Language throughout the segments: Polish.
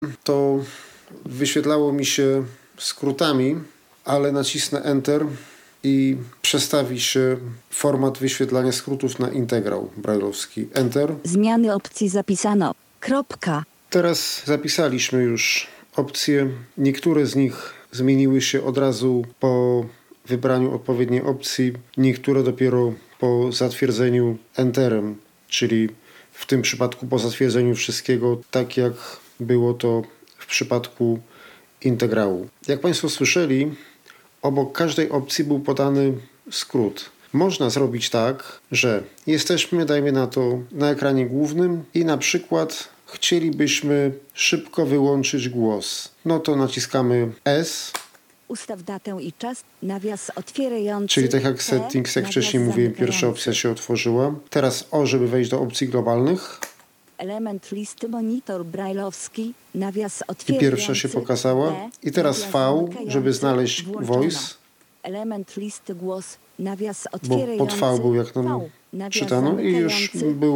to wyświetlało mi się skrótami, ale nacisnę Enter i przestawi się format wyświetlania skrótów na integrał brajlowski. Enter. Zmiany opcji zapisano. Kropka. Teraz zapisaliśmy już opcje. Niektóre z nich zmieniły się od razu po wybraniu odpowiedniej opcji, niektóre dopiero po zatwierdzeniu Enterem, czyli w tym przypadku po zatwierdzeniu wszystkiego, tak jak było to w przypadku integrału. Jak Państwo słyszeli, obok każdej opcji był podany skrót. Można zrobić tak, że jesteśmy, dajmy na to, na ekranie głównym i na przykład chcielibyśmy szybko wyłączyć głos. No to naciskamy S. Ustaw datę i czas. Nawias otwierający. Czyli tak jak settings, jak wcześniej mówiłem, pierwsza opcja się otworzyła. Teraz O, żeby wejść do opcji globalnych. Element listy monitor brajlowski. Nawias I otwierający. pierwsza się pokazała. I teraz V, żeby znaleźć voice. Element listy głos. Nawias Bo otwierający. pod V był, jak nam czytano, i już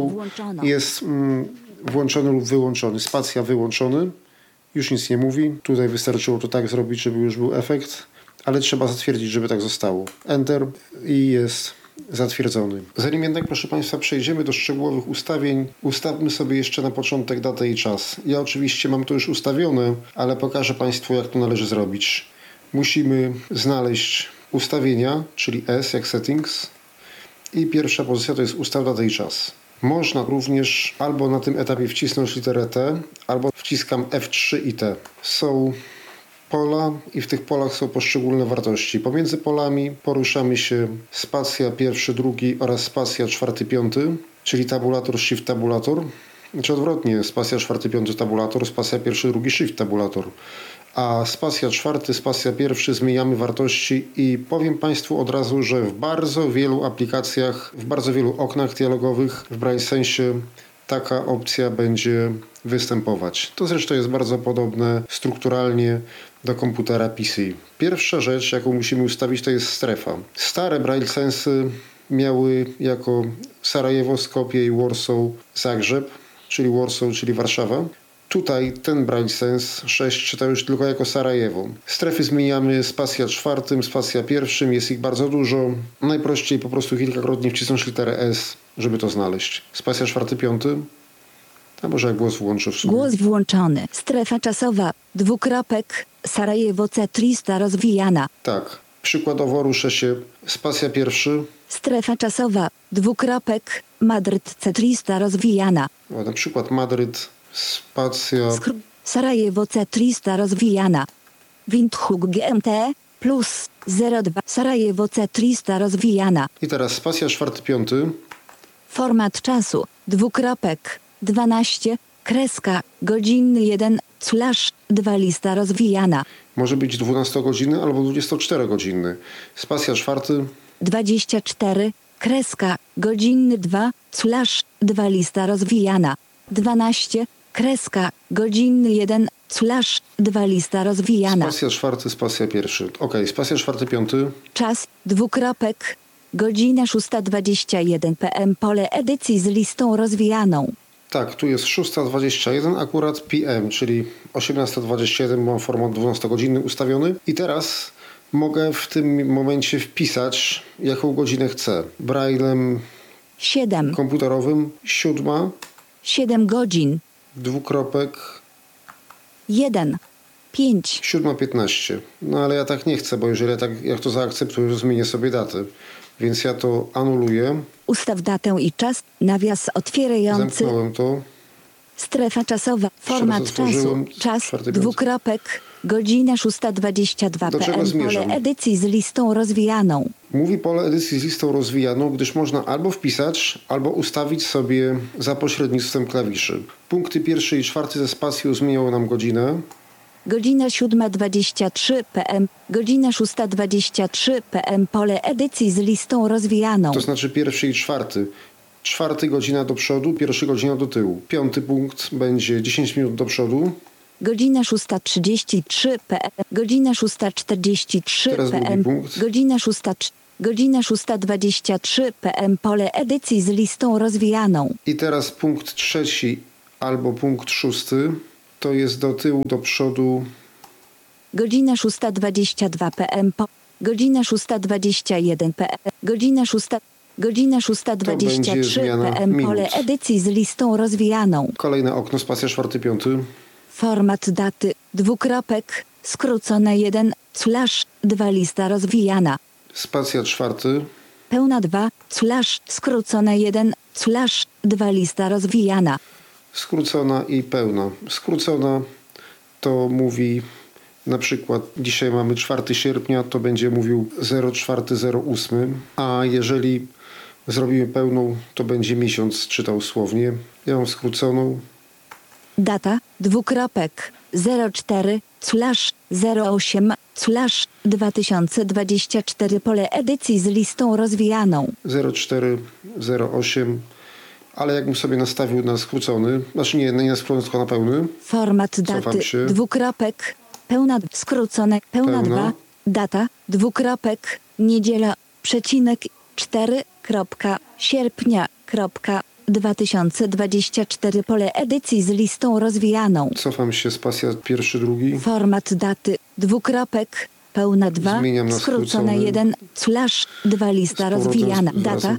jest włączony lub wyłączony. Spacja wyłączony. Już nic nie mówi. Tutaj wystarczyło to tak zrobić, żeby już był efekt, ale trzeba zatwierdzić, żeby tak zostało. Enter i jest zatwierdzony. Zanim jednak, proszę Państwa, przejdziemy do szczegółowych ustawień, ustawmy sobie jeszcze na początek datę i czas. Ja oczywiście mam to już ustawione, ale pokażę Państwu, jak to należy zrobić. Musimy znaleźć ustawienia, czyli S jak settings, i pierwsza pozycja to jest ustaw datę i czas. Można również albo na tym etapie wcisnąć literę T, albo wciskam F3 i T. Są pola i w tych polach są poszczególne wartości. Pomiędzy polami poruszamy się spacja pierwszy, drugi oraz spacja czwarty, piąty, czyli tabulator, shift, tabulator. Czy odwrotnie, spacja czwarty, piąty, tabulator, spacja pierwszy, drugi, shift, tabulator. A spacja czwarty, spacja pierwszy zmieniamy wartości i powiem Państwu od razu, że w bardzo wielu aplikacjach, w bardzo wielu oknach dialogowych w BrailleSensie taka opcja będzie występować. To zresztą jest bardzo podobne strukturalnie do komputera PC. Pierwsza rzecz, jaką musimy ustawić, to jest strefa. Stare BrailleSensy miały jako Sarajewo, Skopje i Warsaw Zagrzeb, czyli Warsaw, czyli Warszawa. Tutaj ten BrailleSense 6 czyta już tylko jako Sarajewo. Strefy zmieniamy spacja czwartym, spacja pierwszym, jest ich bardzo dużo. Najprościej po prostu kilkakrotnie wcisnąć literę S, żeby to znaleźć. Spacja czwarty, piąty. A może jak głos włączę w sumie. Głos włączony. Strefa czasowa. Dwukropek. Sarajewo C300 rozwijana. Tak. Przykładowo ruszę się spacja pierwszy. Strefa czasowa. Dwukropek. Madryt C300 rozwijana. O, na przykład Madryt, spacja... Sarajewo C300 rozwijana. Windhoek GMT plus 02. Sarajewo C300 rozwijana. I teraz spacja czwarty, piąty. Format czasu. Dwukropek. 12. Kreska. Godzinny 1. /2 lista rozwijana. Może być 12-godzinny albo 24-godzinny. Spacja czwarty. 24. Kreska. Godzinny 2. /2 lista rozwijana. 12. Kreska. Godzinny 1. /2 lista rozwijana. Spacja czwarty, spacja pierwszy. Ok, spacja czwarty, piąty. Czas. Dwukropek. Godzina 6:21 PM. Pole edycji z listą rozwijaną. Tak, tu jest 6:21, akurat PM, czyli 18:21, mam format 12-godzinny ustawiony. I teraz mogę w tym momencie wpisać, jaką godzinę chcę. Braillem 7. komputerowym 7, 7 godzin. dwukropek 1. 5. 7:15. No ale ja tak nie chcę, bo jeżeli jak to zaakceptuję, to zmienię sobie datę. Więc ja to anuluję. Ustaw datę i czas. Nawias otwierający. Zamknąłem to. Strefa czasowa. Format czasu. otworzyłem. Czas. Czwarty, Dwukropek. Godzina 6:22 Do czego PM. zmierzam? Pole edycji z listą rozwijaną. Mówi pole edycji z listą rozwijaną, gdyż można albo wpisać, albo ustawić sobie za pośrednictwem klawiszy. Punkty pierwszy i czwarty ze spacją zmieniało nam godzinę. Godzina 7:23 PM. Godzina 6:23 PM. Pole edycji z listą rozwijaną. To znaczy pierwszy i czwarty. Czwarty godzina do przodu, pierwszy godzina do tyłu. Piąty punkt będzie 10 minut do przodu. Godzina 6:33 PM. Godzina 6:43 Teraz drugi PM. punkt. Godzina 6:23 PM. Pole edycji z listą rozwijaną. I teraz punkt trzeci albo punkt szósty. to jest do tyłu, do przodu. Godzina 6:22 p.m. Godzina 6:21 p.m. Godzina 6:23 p.m. Pole edycji z listą rozwijaną. Kolejne okno, spacja 4-5. Format daty, skrócone 1, /2 lista rozwijana. Spacja 4. Pełna 2, skrócone 1, /2 lista rozwijana. Skrócona i pełna. Skrócona to mówi na przykład dzisiaj mamy 4 sierpnia, to będzie mówił 0408, a jeżeli zrobimy pełną, to będzie miesiąc czytał słownie. Ja mam skróconą. Data, 04/08/2024 pole edycji z listą rozwijaną. 0408, ale jakbym sobie nastawił na skrócony, znaczy nie na skrócony, tylko na pełny. Format daty, pełna, skrócone, pełna 2, data, niedziela, 4, sierpnia, 2024 pole edycji z listą rozwijaną. Cofam się, spacja 1, 2. Format daty, pełna 2, zmieniam na skrócone 1, /2 lista rozwijana. Data,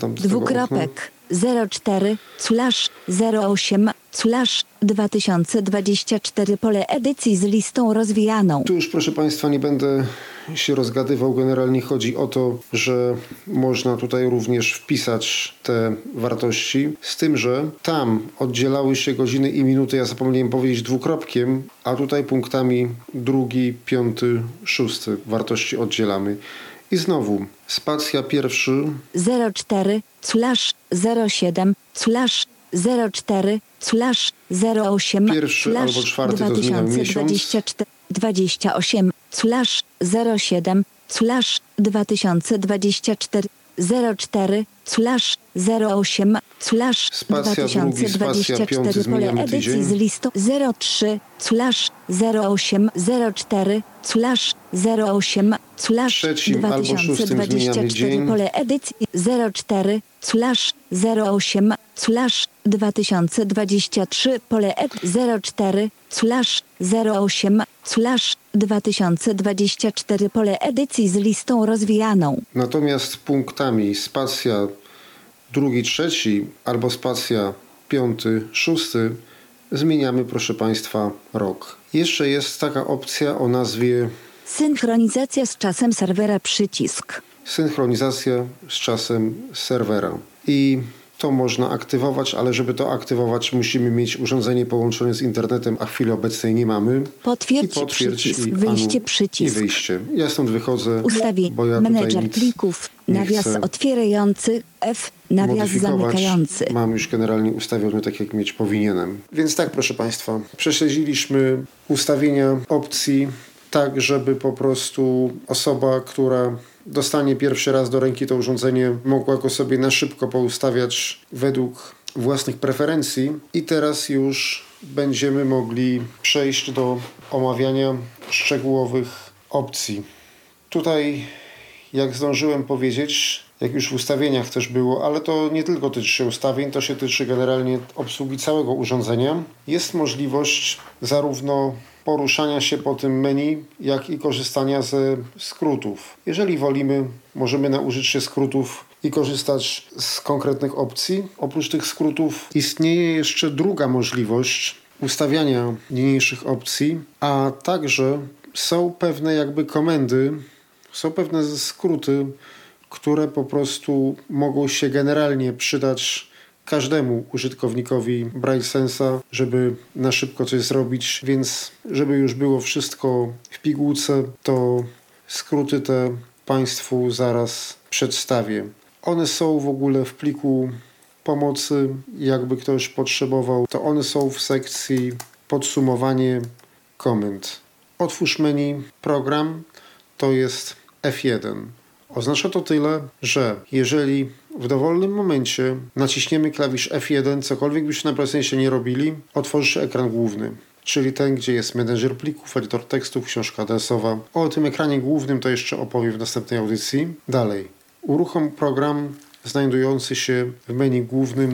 04/08/2024 pole edycji z listą rozwijaną. Tu już, proszę Państwa, nie będę się rozgadywał. Generalnie chodzi o to, że można tutaj również wpisać te wartości, z tym, że tam oddzielały się godziny i minuty, ja zapomniałem powiedzieć dwukropkiem, a tutaj punktami 2, 5, 6 wartości oddzielamy. I znowu spacja 1. 04/07/04/08 Pierwszy albo czwarty to zmieniamy miesiąc. 28 /07/2024 04/08/2024 pole edycji z listą 03/08/08/2024 pole edycji 04/08/2023 pole 04/08/2024 pole edycji z listą rozwijaną. Natomiast punktami spacja 2, 3 albo spacja 5, 6 zmieniamy, proszę Państwa, rok. Jeszcze jest taka opcja o nazwie synchronizacja z czasem serwera, przycisk. Synchronizacja z czasem serwera. I to można aktywować, ale żeby to aktywować, musimy mieć urządzenie połączone z internetem, a w chwili obecnej nie mamy. Potwierdź przycisk, wyjście przycisk. I wyjście. Ja stąd wychodzę, bo ja menedżer plików, nawias otwierający, F, nawias zamykający. Mam już generalnie ustawiony tak, jak mieć powinienem. Więc tak, proszę Państwa, prześledziliśmy ustawienia opcji tak, żeby po prostu osoba, która dostanie pierwszy raz do ręki to urządzenie, mogła go sobie na szybko poustawiać według własnych preferencji. I teraz już będziemy mogli przejść do omawiania szczegółowych opcji. Tutaj, jak zdążyłem powiedzieć, jak już w ustawieniach też było, ale to nie tylko tyczy się ustawień, to się tyczy generalnie obsługi całego urządzenia. Jest możliwość zarówno poruszania się po tym menu, jak i korzystania ze skrótów. Jeżeli wolimy, możemy nauczyć się skrótów i korzystać z konkretnych opcji. Oprócz tych skrótów istnieje jeszcze druga możliwość ustawiania niniejszych opcji, a także są pewne jakby komendy, są pewne skróty, które po prostu mogą się generalnie przydać każdemu użytkownikowi BrightSense'a, żeby na szybko coś zrobić, więc żeby już było wszystko w pigułce, to skróty te Państwu zaraz przedstawię. One są w ogóle w pliku pomocy, jakby ktoś potrzebował, to one są w sekcji podsumowanie komend. Otwórz menu program, to jest F1. Oznacza to tyle, że jeżeli w dowolnym momencie naciśniemy klawisz F1, cokolwiek byśmy na BrightSense'ie nie robili, otworzy się ekran główny, czyli ten, gdzie jest menedżer plików, edytor tekstów, książka adresowa. O tym ekranie głównym to jeszcze opowiem w następnej audycji. Dalej. Uruchom program znajdujący się w menu głównym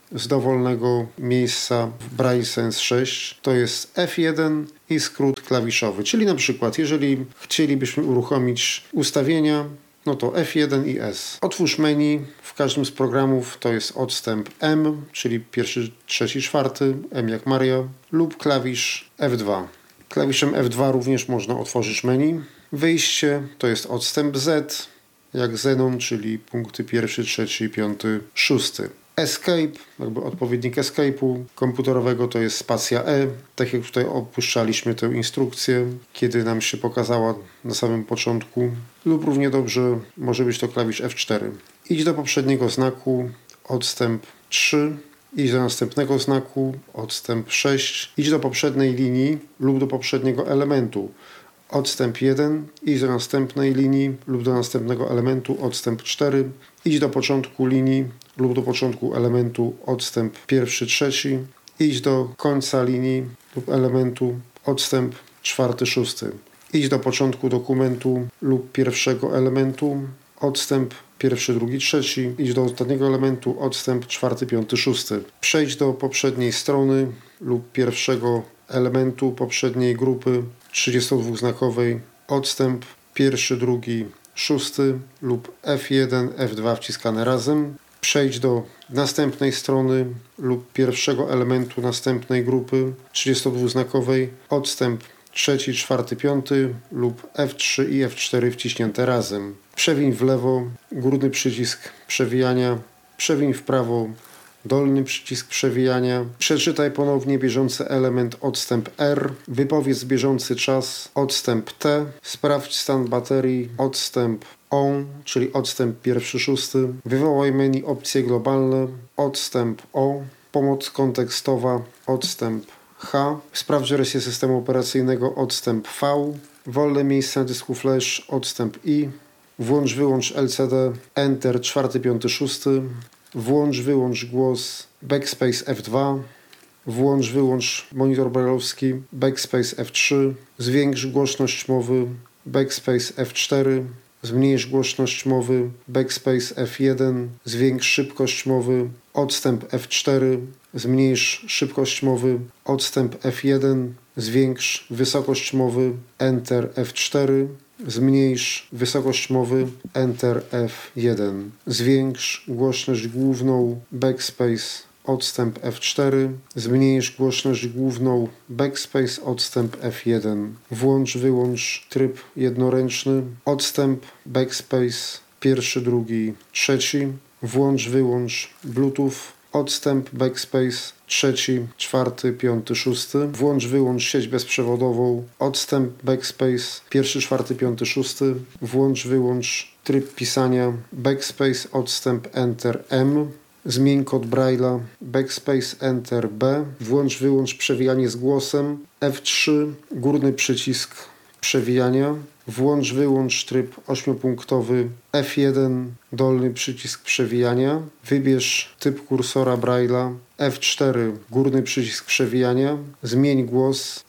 z dowolnego miejsca w Braille Sense 6 to jest F1 i skrót klawiszowy. Czyli na przykład, jeżeli chcielibyśmy uruchomić ustawienia, no to F1 i S. Otwórz menu. W każdym z programów to jest odstęp M, czyli pierwszy, trzeci, czwarty, M jak Maria, lub klawisz F2. Klawiszem F2 również można otworzyć menu. Wyjście to jest odstęp Z, jak Zenon, czyli punkty pierwszy, trzeci, piąty, szósty. Escape, jakby odpowiednik escape'u komputerowego to jest spacja E, tak jak tutaj opuszczaliśmy tę instrukcję, kiedy nam się pokazała na samym początku, lub równie dobrze może być to klawisz F4. Idź do poprzedniego znaku, odstęp 3, idź do następnego znaku, odstęp 6, idź do poprzedniej linii lub do poprzedniego elementu, odstęp 1, idź do następnej linii lub do następnego elementu, odstęp 4, idź do początku linii lub do początku elementu, odstęp pierwszy, trzeci, idź do końca linii lub elementu, odstęp czwarty, szósty. Idź do początku dokumentu lub pierwszego elementu, odstęp pierwszy, drugi, trzeci. Idź do ostatniego elementu, odstęp czwarty, piąty, szósty. Przejdź do poprzedniej strony lub pierwszego elementu poprzedniej grupy 32-znakowej, odstęp pierwszy, drugi, szósty lub F1, F2 wciskane razem. Przejdź do następnej strony lub pierwszego elementu następnej grupy 32-znakowej, odstęp trzeci, czwarty, piąty lub F3 i F4 wciśnięte razem. Przewiń w lewo, górny przycisk przewijania, przewiń w prawo, dolny przycisk przewijania. Przeczytaj ponownie bieżący element, odstęp R. Wypowiedz bieżący czas, odstęp T. Sprawdź stan baterii, odstęp ON, czyli odstęp pierwszy, szósty. Wywołaj menu opcje globalne, odstęp O. Pomoc kontekstowa, odstęp H. Sprawdź wersję systemu operacyjnego, odstęp V. Wolne miejsce na dysku flash, odstęp I. Włącz, wyłącz LCD, Enter, czwarty, piąty, szósty. Włącz, wyłącz głos, Backspace F2. Włącz, wyłącz monitor brailleowski, Backspace F3. Zwiększ głośność mowy, Backspace F4. Zmniejsz głośność mowy, Backspace F1. Zwiększ szybkość mowy, odstęp F4. Zmniejsz szybkość mowy, odstęp F1. Zwiększ wysokość mowy, Enter F4. Zmniejsz wysokość mowy, Enter F1. Zwiększ głośność główną, Backspace, odstęp F4. Zmniejsz głośność główną, Backspace, odstęp F1. Włącz, wyłącz tryb jednoręczny, odstęp, Backspace, pierwszy, drugi, trzeci. Włącz, wyłącz Bluetooth, odstęp, Backspace, trzeci, czwarty, piąty, szósty. Włącz, wyłącz sieć bezprzewodową, odstęp, Backspace, pierwszy, czwarty, piąty, szósty. Włącz, wyłącz tryb pisania, Backspace, odstęp, Enter M. Zmień kod Braille'a, Backspace, Enter B. Włącz, wyłącz przewijanie z głosem, F3, górny przycisk przewijania. Włącz, wyłącz tryb 8-punktowy, F1, dolny przycisk przewijania. Wybierz typ kursora Braille'a, F4, górny przycisk przewijania. Zmień głos,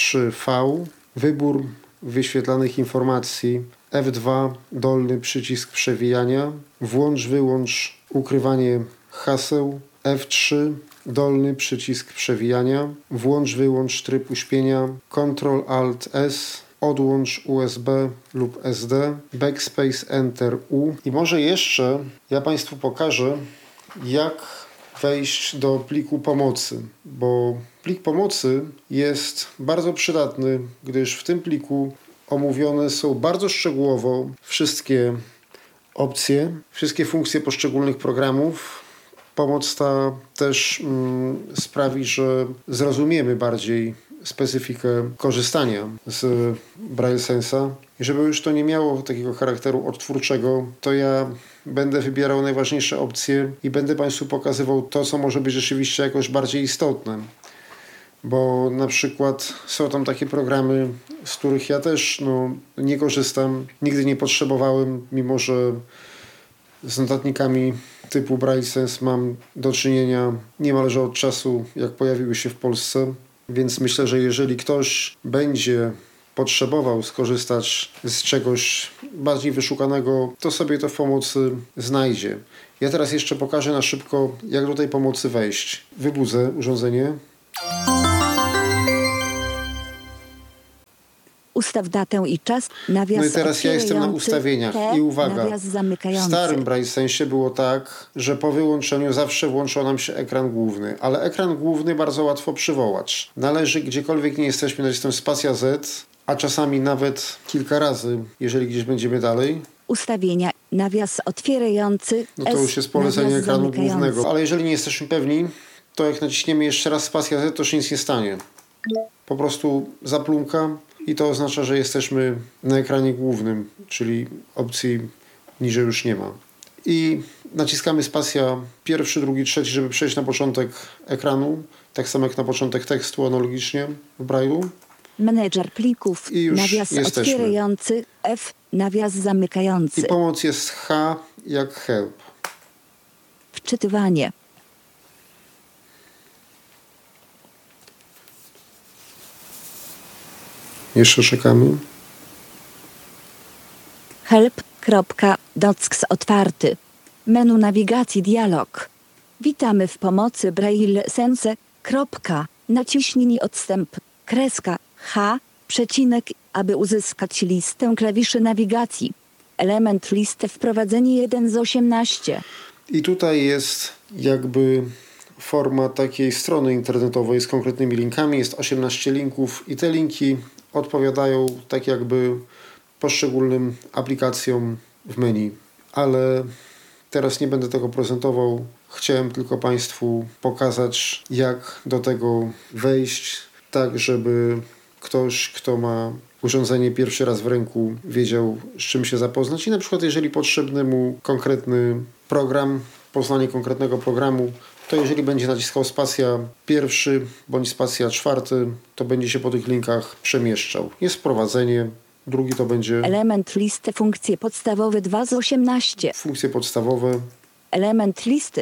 F3V. Wybór wyświetlanych informacji, F2, dolny przycisk przewijania. Włącz, wyłącz ukrywanie haseł, F3, dolny przycisk przewijania. Włącz, wyłącz tryb uśpienia, Ctrl-Alt-S. Odłącz USB lub SD, Backspace, Enter U. I może jeszcze ja Państwu pokażę, jak wejść do pliku pomocy, bo plik pomocy jest bardzo przydatny, gdyż w tym pliku omówione są bardzo szczegółowo wszystkie opcje, wszystkie funkcje poszczególnych programów. Pomoc ta też sprawi, że zrozumiemy bardziej specyfikę korzystania z Braille Sense'a. I żeby już to nie miało takiego charakteru odtwórczego, to ja będę wybierał najważniejsze opcje i będę Państwu pokazywał to, co może być rzeczywiście jakoś bardziej istotne. Bo na przykład są tam takie programy, z których ja też nie korzystam, nigdy nie potrzebowałem, mimo że z notatnikami typu Braille Sense mam do czynienia niemalże od czasu, jak pojawiły się w Polsce. Więc myślę, że jeżeli ktoś będzie potrzebował skorzystać z czegoś bardziej wyszukanego, to sobie to w pomocy znajdzie. Ja teraz jeszcze pokażę na szybko, jak do tej pomocy wejść. Wybudzę urządzenie. Ustaw datę i czas, nawias No i teraz ja jestem na ustawieniach i uwaga, w starym BrailleSensie było tak, że po wyłączeniu zawsze włączał nam się ekran główny, ale ekran główny bardzo łatwo przywołać. Należy gdziekolwiek nie jesteśmy nacisnąć spacja Z, a czasami nawet kilka razy, jeżeli gdzieś będziemy dalej. Ustawienia, nawias otwierający, No to już jest polecenie ekranu głównego, ale jeżeli nie jesteśmy pewni, to jak naciśniemy jeszcze raz spacja Z, to się nic nie stanie. Po prostu zaplumka i to oznacza, że jesteśmy na ekranie głównym, czyli opcji niżej już nie ma. I naciskamy spacja pierwszy, drugi, trzeci, żeby przejść na początek ekranu, tak samo jak na początek tekstu analogicznie w Braille'u. Menedżer plików, I już nawias jesteśmy. otwierający, F, nawias zamykający. I pomoc jest H jak help. Wczytywanie. Jeszcze czekamy. Help.docs otwarty. Menu nawigacji dialog. Witamy w pomocy BrailleSense. Naciśnij odstęp. H, przecinek, aby uzyskać listę klawiszy nawigacji. Element listy wprowadzenie 1 z 18. I tutaj jest jakby forma takiej strony internetowej z konkretnymi linkami. Jest 18 linków i te linki odpowiadają tak jakby poszczególnym aplikacjom w menu. Ale teraz nie będę tego prezentował. Chciałem tylko Państwu pokazać, jak do tego wejść, tak żeby ktoś, kto ma urządzenie pierwszy raz w ręku, wiedział, z czym się zapoznać. I na przykład jeżeli potrzebny mu konkretny program, poznanie konkretnego programu, to jeżeli będzie naciskał spacja pierwszy bądź spacja czwarty, to będzie się po tych linkach przemieszczał. Jest wprowadzenie, drugi to będzie element listy, funkcje podstawowe 2 z 18. funkcje podstawowe. Element listy,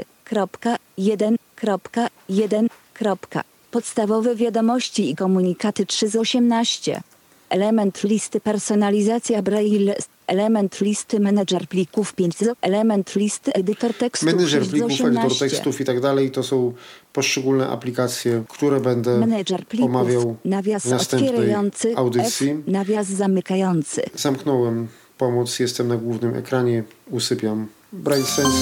1.1. Podstawowe wiadomości i komunikaty 3 z 18. Element listy personalizacja Braille. Element listy menedżer plików 5 z. Element listy edytor tekstu Menedżer 6 z plików, 18. edytor tekstów i tak dalej. To są poszczególne aplikacje, które będę Menedżer plików, omawiał nawias w następnej otwierający, audycji. F, nawias zamykający. Zamknąłem pomoc, jestem na głównym ekranie, usypiam BrailleSense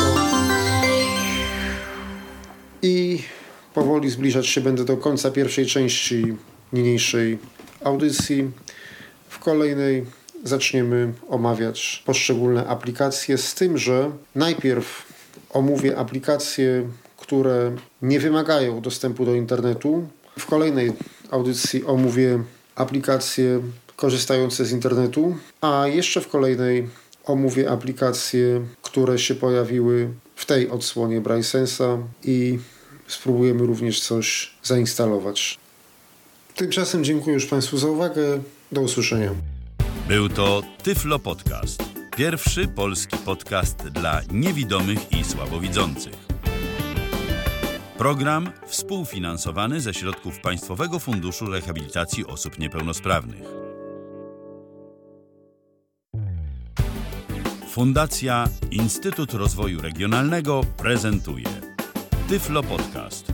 i powoli zbliżać się będę do końca pierwszej części niniejszej audycji. W kolejnej zaczniemy omawiać poszczególne aplikacje, z tym, że najpierw omówię aplikacje, które nie wymagają dostępu do internetu. W kolejnej audycji omówię aplikacje korzystające z internetu, a jeszcze w kolejnej omówię aplikacje, które się pojawiły w tej odsłonie BrailleSense'a i spróbujemy również coś zainstalować. Tymczasem dziękuję już Państwu za uwagę. Do usłyszenia. Był to Tyflo Podcast. Pierwszy polski podcast dla niewidomych i słabowidzących. Program współfinansowany ze środków Państwowego Funduszu Rehabilitacji Osób Niepełnosprawnych. Fundacja Instytut Rozwoju Regionalnego prezentuje Tyflo Podcast.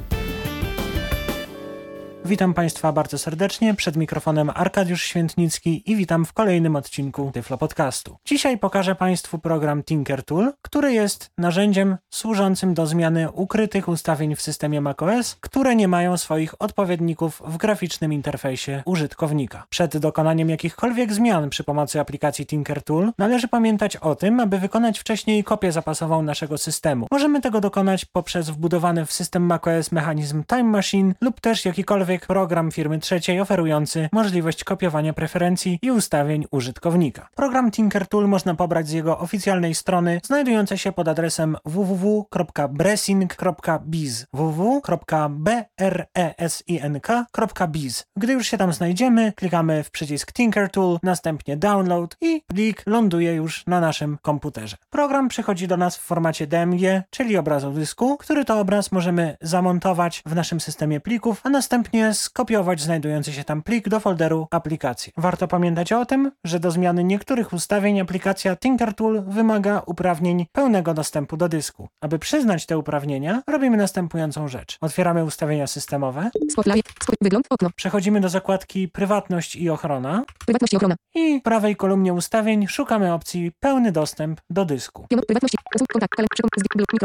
Witam Państwa bardzo serdecznie, przed mikrofonem Arkadiusz Świętnicki i witam w kolejnym odcinku Tyflo Podcastu. Dzisiaj pokażę Państwu program Tinkertool, który jest narzędziem służącym do zmiany ukrytych ustawień w systemie macOS, które nie mają swoich odpowiedników w graficznym interfejsie użytkownika. Przed dokonaniem jakichkolwiek zmian przy pomocy aplikacji Tinkertool należy pamiętać o tym, aby wykonać wcześniej kopię zapasową naszego systemu. Możemy tego dokonać poprzez wbudowany w system macOS mechanizm Time Machine lub też jakikolwiek program firmy trzeciej oferujący możliwość kopiowania preferencji i ustawień użytkownika. Program Tinkertool można pobrać z jego oficjalnej strony znajdującej się pod adresem www.bressing.biz www.bressink.biz. Gdy już się tam znajdziemy, klikamy w przycisk Tinkertool, następnie Download i plik ląduje już na naszym komputerze. Program przychodzi do nas w formacie DMG, czyli obrazu dysku, który to obraz możemy zamontować w naszym systemie plików, a następnie następnie skopiować znajdujący się tam plik do folderu aplikacji. Warto pamiętać o tym, że do zmiany niektórych ustawień aplikacja TinkerTool wymaga uprawnień pełnego dostępu do dysku. Aby przyznać te uprawnienia, robimy następującą rzecz. Otwieramy ustawienia systemowe. Wygląd, okno. Przechodzimy do zakładki Prywatność i ochrona. Prywatność i ochrona. I w prawej kolumnie ustawień szukamy opcji Pełny dostęp do dysku. Prywatności, kontakt, mikro,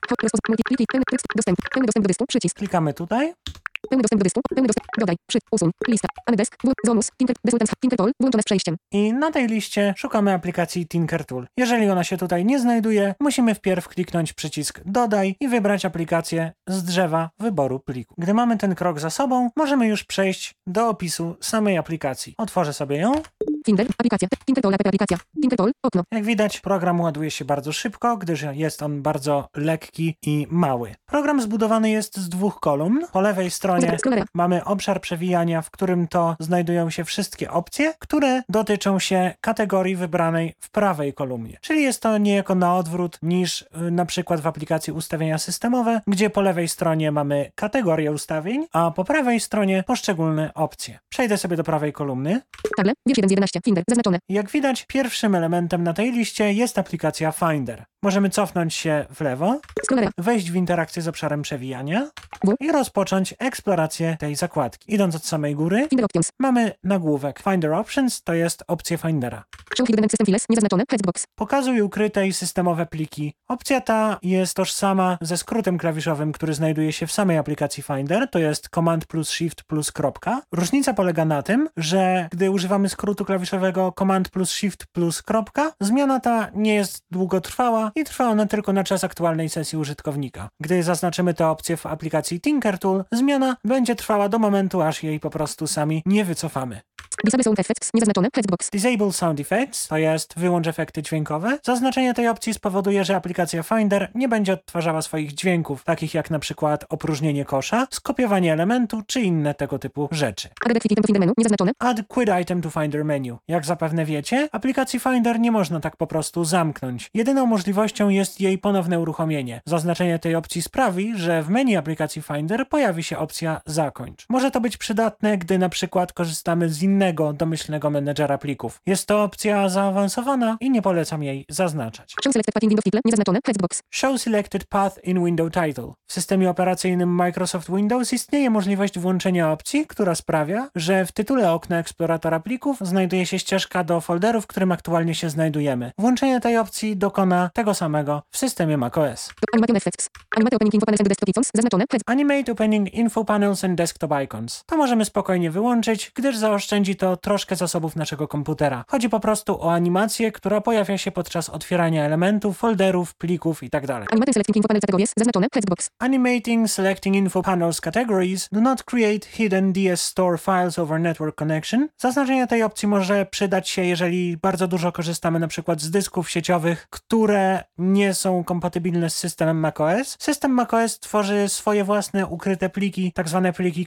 dostęp do dysku, przycisk. Klikamy tutaj. Pełny dostęp do dysku, pełny dostęp, dodaj, usuń, lista, Anydesk, Zonus, TinkerTool, włączone z przejściem. I na tej liście szukamy aplikacji TinkerTool. Jeżeli ona się tutaj nie znajduje, musimy wpierw kliknąć przycisk Dodaj i wybrać aplikację z drzewa wyboru pliku. Gdy mamy ten krok za sobą, możemy już przejść do opisu samej aplikacji. Otworzę sobie ją. Finder, aplikacja, TinkerTool, aplikacja, TinkerTool, okno. Jak widać, program ładuje się bardzo szybko, gdyż jest on bardzo lekki i mały. Program zbudowany jest z 2 kolumn. Po lewej stronie mamy obszar przewijania, w którym to znajdują się wszystkie opcje, które dotyczą się kategorii wybranej w prawej kolumnie. Czyli jest to niejako na odwrót niż na przykład w aplikacji ustawienia systemowe, gdzie po lewej stronie mamy kategorię ustawień, a po prawej stronie poszczególne opcje. Przejdę sobie do prawej kolumny. Table, wiersz 1 z 11, Finder, zaznaczone. Jak widać, pierwszym elementem na tej liście jest aplikacja Finder. Możemy cofnąć się w lewo, wejść w interakcję z obszarem przewijania i rozpocząć eksplorację tej zakładki. Idąc od samej góry, mamy nagłówek Finder Options, to jest opcje Findera. System files, niezaznaczone, Hexbox. Pokazuj ukryte i systemowe pliki. Opcja ta jest tożsama ze skrótem klawiszowym, który znajduje się w samej aplikacji Finder, to jest Command plus Shift plus kropka. Różnica polega na tym, że gdy używamy skrótu klawiszowego Command plus Shift plus kropka, zmiana ta nie jest długotrwała i trwa ona tylko na czas aktualnej sesji użytkownika. Gdy zaznaczymy tę opcję w aplikacji TinkerTool, zmiana będzie trwała do momentu, aż jej po prostu sami nie wycofamy. Disable Sound Effects, niezaznaczone, Hexbox. Disable Sound Effects, to jest wyłącz efekty dźwiękowe. Zaznaczenie tej opcji spowoduje, że aplikacja Finder nie będzie odtwarzała swoich dźwięków, takich jak na przykład opróżnienie kosza, skopiowanie elementu czy inne tego typu rzeczy. Add Quit Item to Finder Menu, niezaznaczone. Add Quit Item to Finder Menu. Jak zapewne wiecie, aplikacji Finder nie można tak po prostu zamknąć. Jedyną możliwością jest jej ponowne uruchomienie. Zaznaczenie tej opcji sprawi, że w menu aplikacji Finder pojawi się opcja Zakończ. Może to być przydatne, gdy na przykład korzystamy z innego domyślnego menedżera plików. Jest to opcja zaawansowana i nie polecam jej zaznaczać. Show Selected Path in Windows Title, niezaznaczone, Hexbox. Show Selected Path in Window Title. W systemie operacyjnym Microsoft Windows istnieje możliwość włączenia opcji, która sprawia, że w tytule okna eksploratora plików znajduje się ścieżka do folderu, w którym aktualnie się znajdujemy. Włączenie tej opcji dokona tego samego w systemie macOS. Animate Effects. Animate Opening Info Panels and Desktop Icons, zaznaczone, Animate Opening Info Panels and Desktop Icons. To możemy spokojnie wyłączyć, gdyż zaoszczędzi to troszkę zasobów naszego komputera. Chodzi po prostu o animację, która pojawia się podczas otwierania elementów, folderów, plików itd. Animating Selecting Info Panels Categories, zaznaczone, Hexbox. Animating Selecting Info Panels Categories do not create hidden DS Store files over network connection. Zaznaczenie tej opcji może przydać się, jeżeli bardzo dużo korzystamy na przykład z dysków sieciowych, które nie są kompatybilne z systemem macOS. System macOS tworzy swoje własne ukryte pliki, tak zwane pliki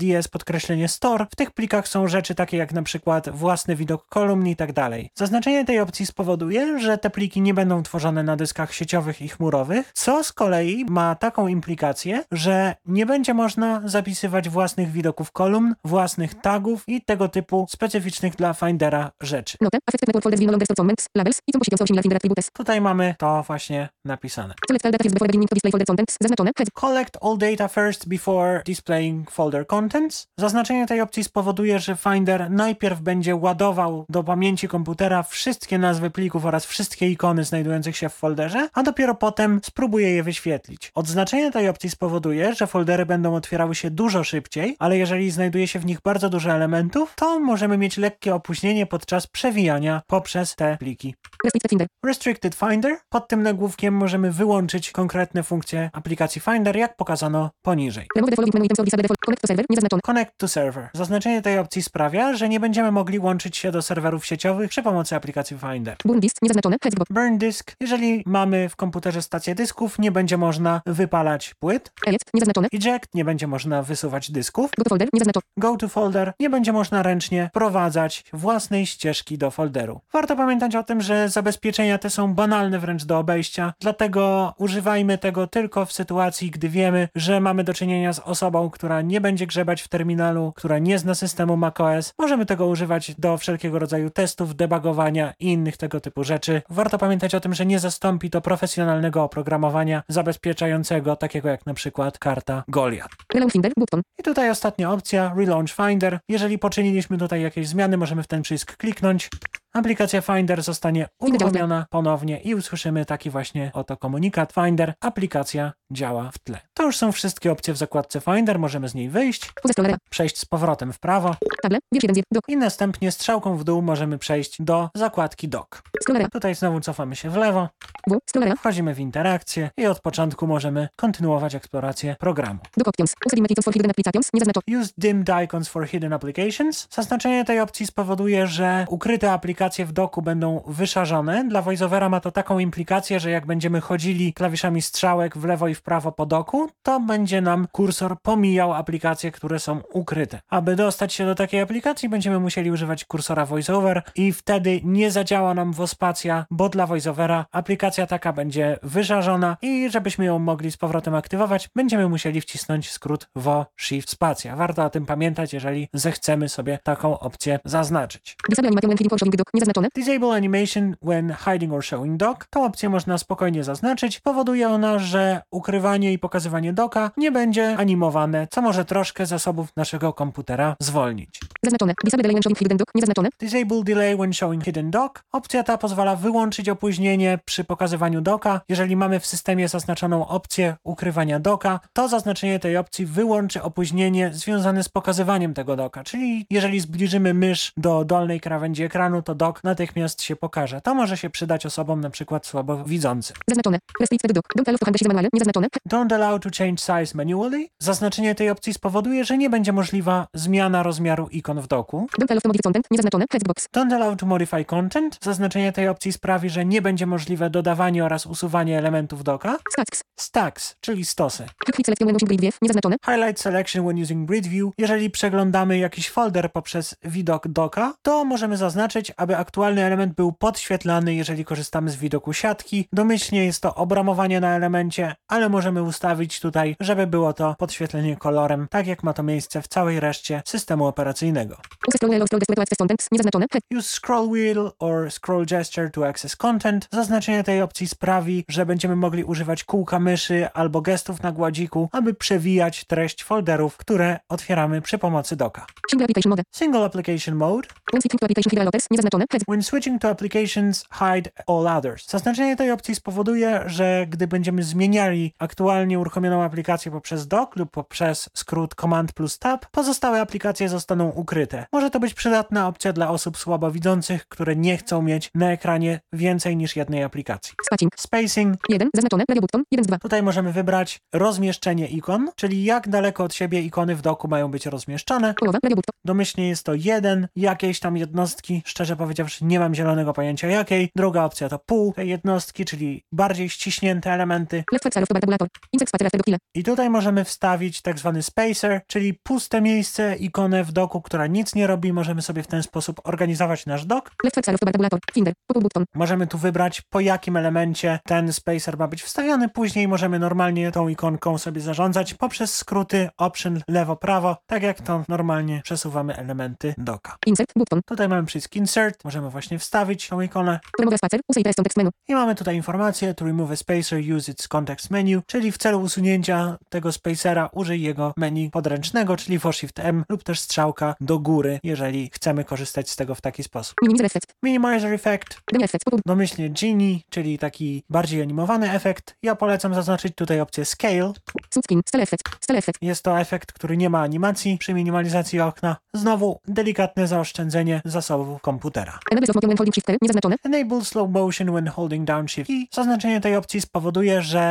.ds_store. W tych plikach są rzeczy takie jak na przykład własny widok kolumn i tak dalej. Zaznaczenie tej opcji spowoduje, że te pliki nie będą tworzone na dyskach sieciowych i chmurowych, co z kolei ma taką implikację, że nie będzie można zapisywać własnych widoków kolumn, własnych tagów i tego typu specyficznych dla Findera rzeczy. Note, Affected Network Folders will no longer store comments, labels i to musi similar Finder attributes. Tutaj mamy to właśnie napisane. Select all data first before beginning to display folder contents, zaznaczone, Collect all data first before displaying folder contents. Zaznaczenie tej opcji spowoduje, że Finder najpierw będzie ładował do pamięci komputera wszystkie nazwy plików oraz wszystkie ikony znajdujących się w folderze, a dopiero potem spróbuje je wyświetlić. Odznaczenie tej opcji spowoduje, że foldery będą otwierały się dużo szybciej, ale jeżeli znajduje się w nich bardzo dużo elementów, to możemy mieć lekkie opóźnienie podczas przewijania poprzez te pliki. Restricted Finder. Pod tym nagłówkiem możemy wyłączyć konkretne funkcje aplikacji Finder, jak pokazano poniżej. Connect to server. Zaznaczenie tej opcji sprawia, że nie będziemy mogli łączyć się do serwerów sieciowych przy pomocy aplikacji Finder. Burn disk, niezaznaczone, Burn disk. Jeżeli mamy w komputerze stację dysków, nie będzie można wypalać płyt. Niezaznaczone. Eject. Nie będzie można wysuwać dysków. Go to folder, niezaznaczone. Go to folder. Nie będzie można ręcznie wprowadzać własnych własnej ścieżki do folderu. Warto pamiętać o tym, że zabezpieczenia te są banalne wręcz do obejścia, dlatego używajmy tego tylko w sytuacji, gdy wiemy, że mamy do czynienia z osobą, która nie będzie grzebać w terminalu, która nie zna systemu macOS. Możemy tego używać do wszelkiego rodzaju testów, debugowania i innych tego typu rzeczy. Warto pamiętać o tym, że nie zastąpi to profesjonalnego oprogramowania zabezpieczającego, takiego jak na przykład karta Goliath. I tutaj ostatnia opcja, Relaunch Finder. Jeżeli poczyniliśmy tutaj jakieś zmiany, możemy w ten przycisk kliknąć. Aplikacja Finder zostanie uruchomiona ponownie i usłyszymy taki właśnie oto komunikat. Finder, aplikacja działa w tle. To już są wszystkie opcje w zakładce Finder, możemy z niej wyjść, przejść z powrotem w prawo i następnie strzałką w dół możemy przejść do zakładki Dock. Tutaj znowu cofamy się w lewo, wchodzimy w interakcję i od początku możemy kontynuować eksplorację programu. Use dimmed icons for hidden applications. Zaznaczenie tej opcji spowoduje, że ukryte aplikacje w doku będą wyszarzone. Dla VoiceOvera ma to taką implikację, że jak będziemy chodzili klawiszami strzałek w lewo i w prawo po doku, to będzie nam kursor pomijał aplikacje, które są ukryte. Aby dostać się do takiej aplikacji, będziemy musieli używać kursora VoiceOver i wtedy nie zadziała nam WoSpacja, bo dla VoiceOvera aplikacja taka będzie wyszarzona i żebyśmy ją mogli z powrotem aktywować, będziemy musieli wcisnąć skrót WoShift-Spacja. Warto o tym pamiętać, jeżeli zechcemy sobie taką opcję zaznaczyć. Disable animation when hiding or showing dock. Tą opcję można spokojnie zaznaczyć. Powoduje ona, że ukrywanie i pokazywanie doka nie będzie animowane, co może troszkę zasobów naszego komputera zwolnić. Zaznaczone. Disable delay when showing hidden dock. Niezaznaczone. Disable delay when showing hidden dock. Opcja ta pozwala wyłączyć opóźnienie przy pokazywaniu doka. Jeżeli mamy w systemie zaznaczoną opcję ukrywania doka, to zaznaczenie tej opcji wyłączy opóźnienie związane z pokazywaniem tego doka. Czyli jeżeli zbliżymy mysz do dolnej krawędzi ekranu, to dok natychmiast się pokaże. To może się przydać osobom na przykład słabowidzącym. Zaznaczone. Restrict dock. Don't allow to handle manualnie. Niezaznaczone. Don't allow to change size manually. Zaznaczenie tej opcji spowoduje, że nie będzie możliwa zmiana rozmiaru ikon w doku. Don't allow to modify content. Niezaznaczone. Textbox. Don't allow to modify content. Zaznaczenie tej opcji sprawi, że nie będzie możliwe dodawanie oraz usuwanie elementów doka. Stacks. Stacks, czyli stosy. Quick selection when using grid view. Niezaznaczone. Highlight selection when using grid view. Jeżeli przeglądamy jakiś folder poprzez widok doka, to możemy zaznaczyć, aby aktualny element był podświetlany, jeżeli korzystamy z widoku siatki. Domyślnie jest to obramowanie na elemencie, ale możemy ustawić tutaj, żeby było to podświetlenie kolorem, tak jak ma to miejsce w całej reszcie systemu operacyjnego. Use scroll wheel or scroll gesture to access content. Niezaznaczone. Use scroll wheel or scroll gesture to access content. Zaznaczenie tej opcji sprawi, że będziemy mogli używać kółka myszy albo gestów na gładziku, aby przewijać treść folderów, które otwieramy przy pomocy doka. Single application mode. Single application mode. When switching to application hide all others. Niezaznaczone. When switching to applications, hide all others. Zaznaczenie tej opcji spowoduje, że gdy będziemy zmieniali aktualnie uruchomioną aplikację poprzez dock lub poprzez skrót Command plus Tab, pozostałe aplikacje zostaną ukryte. Może to być przydatna opcja dla osób słabowidzących, które nie chcą mieć na ekranie więcej niż jednej aplikacji. Spacing. Spacing. 1. Zaznaczone. Radio button. 1 z 2. Tutaj możemy wybrać rozmieszczenie ikon, czyli jak daleko od siebie ikony w doku mają być rozmieszczone. Połowa. Radio button. Domyślnie jest to 1 jakiejś tam jednostki, szczerze powiedziawszy nie mam zielonego pojęcia jakiej. Druga opcja to pół tej jednostki, czyli bardziej ściśnięte elementy. Left side to bar tabulator. Insert spacer after dock. I tutaj możemy wstawić tak zwany spacer, czyli puste miejsce, ikonę w doku, która nic nie robi. Możemy sobie w ten sposób organizować nasz dok. Left side to bar tabulator. Finder. Pop button. Możemy tu wybrać, po jakim elemencie ten spacer ma być wstawiony. Później możemy normalnie tą ikonką sobie zarządzać poprzez skróty option lewo-prawo, tak jak to normalnie przesuwamy elementy doka. Insert button. Tutaj mamy przycisk insert, możemy właśnie wstawić tą ikonę. To remove a spacer. Use it as context menu. I mamy tutaj informację, to remove a spacer, use its context menu, czyli w celu usunięcia tego spacera użyj jego menu podręcznego, czyli WoShift M lub też strzałka do góry, jeżeli chcemy korzystać z tego w taki sposób. Minimizer effect. Minimizer effect. Genie effect. Pop. Domyślnie Genie, czyli taki bardziej animowany efekt. Ja polecam zaznaczyć tutaj opcję Scale. Skin. Style effect. Style effect. Jest to efekt, który nie ma animacji przy minimalizacji okna. Znowu delikatne zaoszczędzenie zasobów komputera. Enable slow motion when holding shift 4. Niezaznaczone. Enable slow motion when holding down shift key. Zaznaczenie tej opcji spowoduje, że gdy będziemy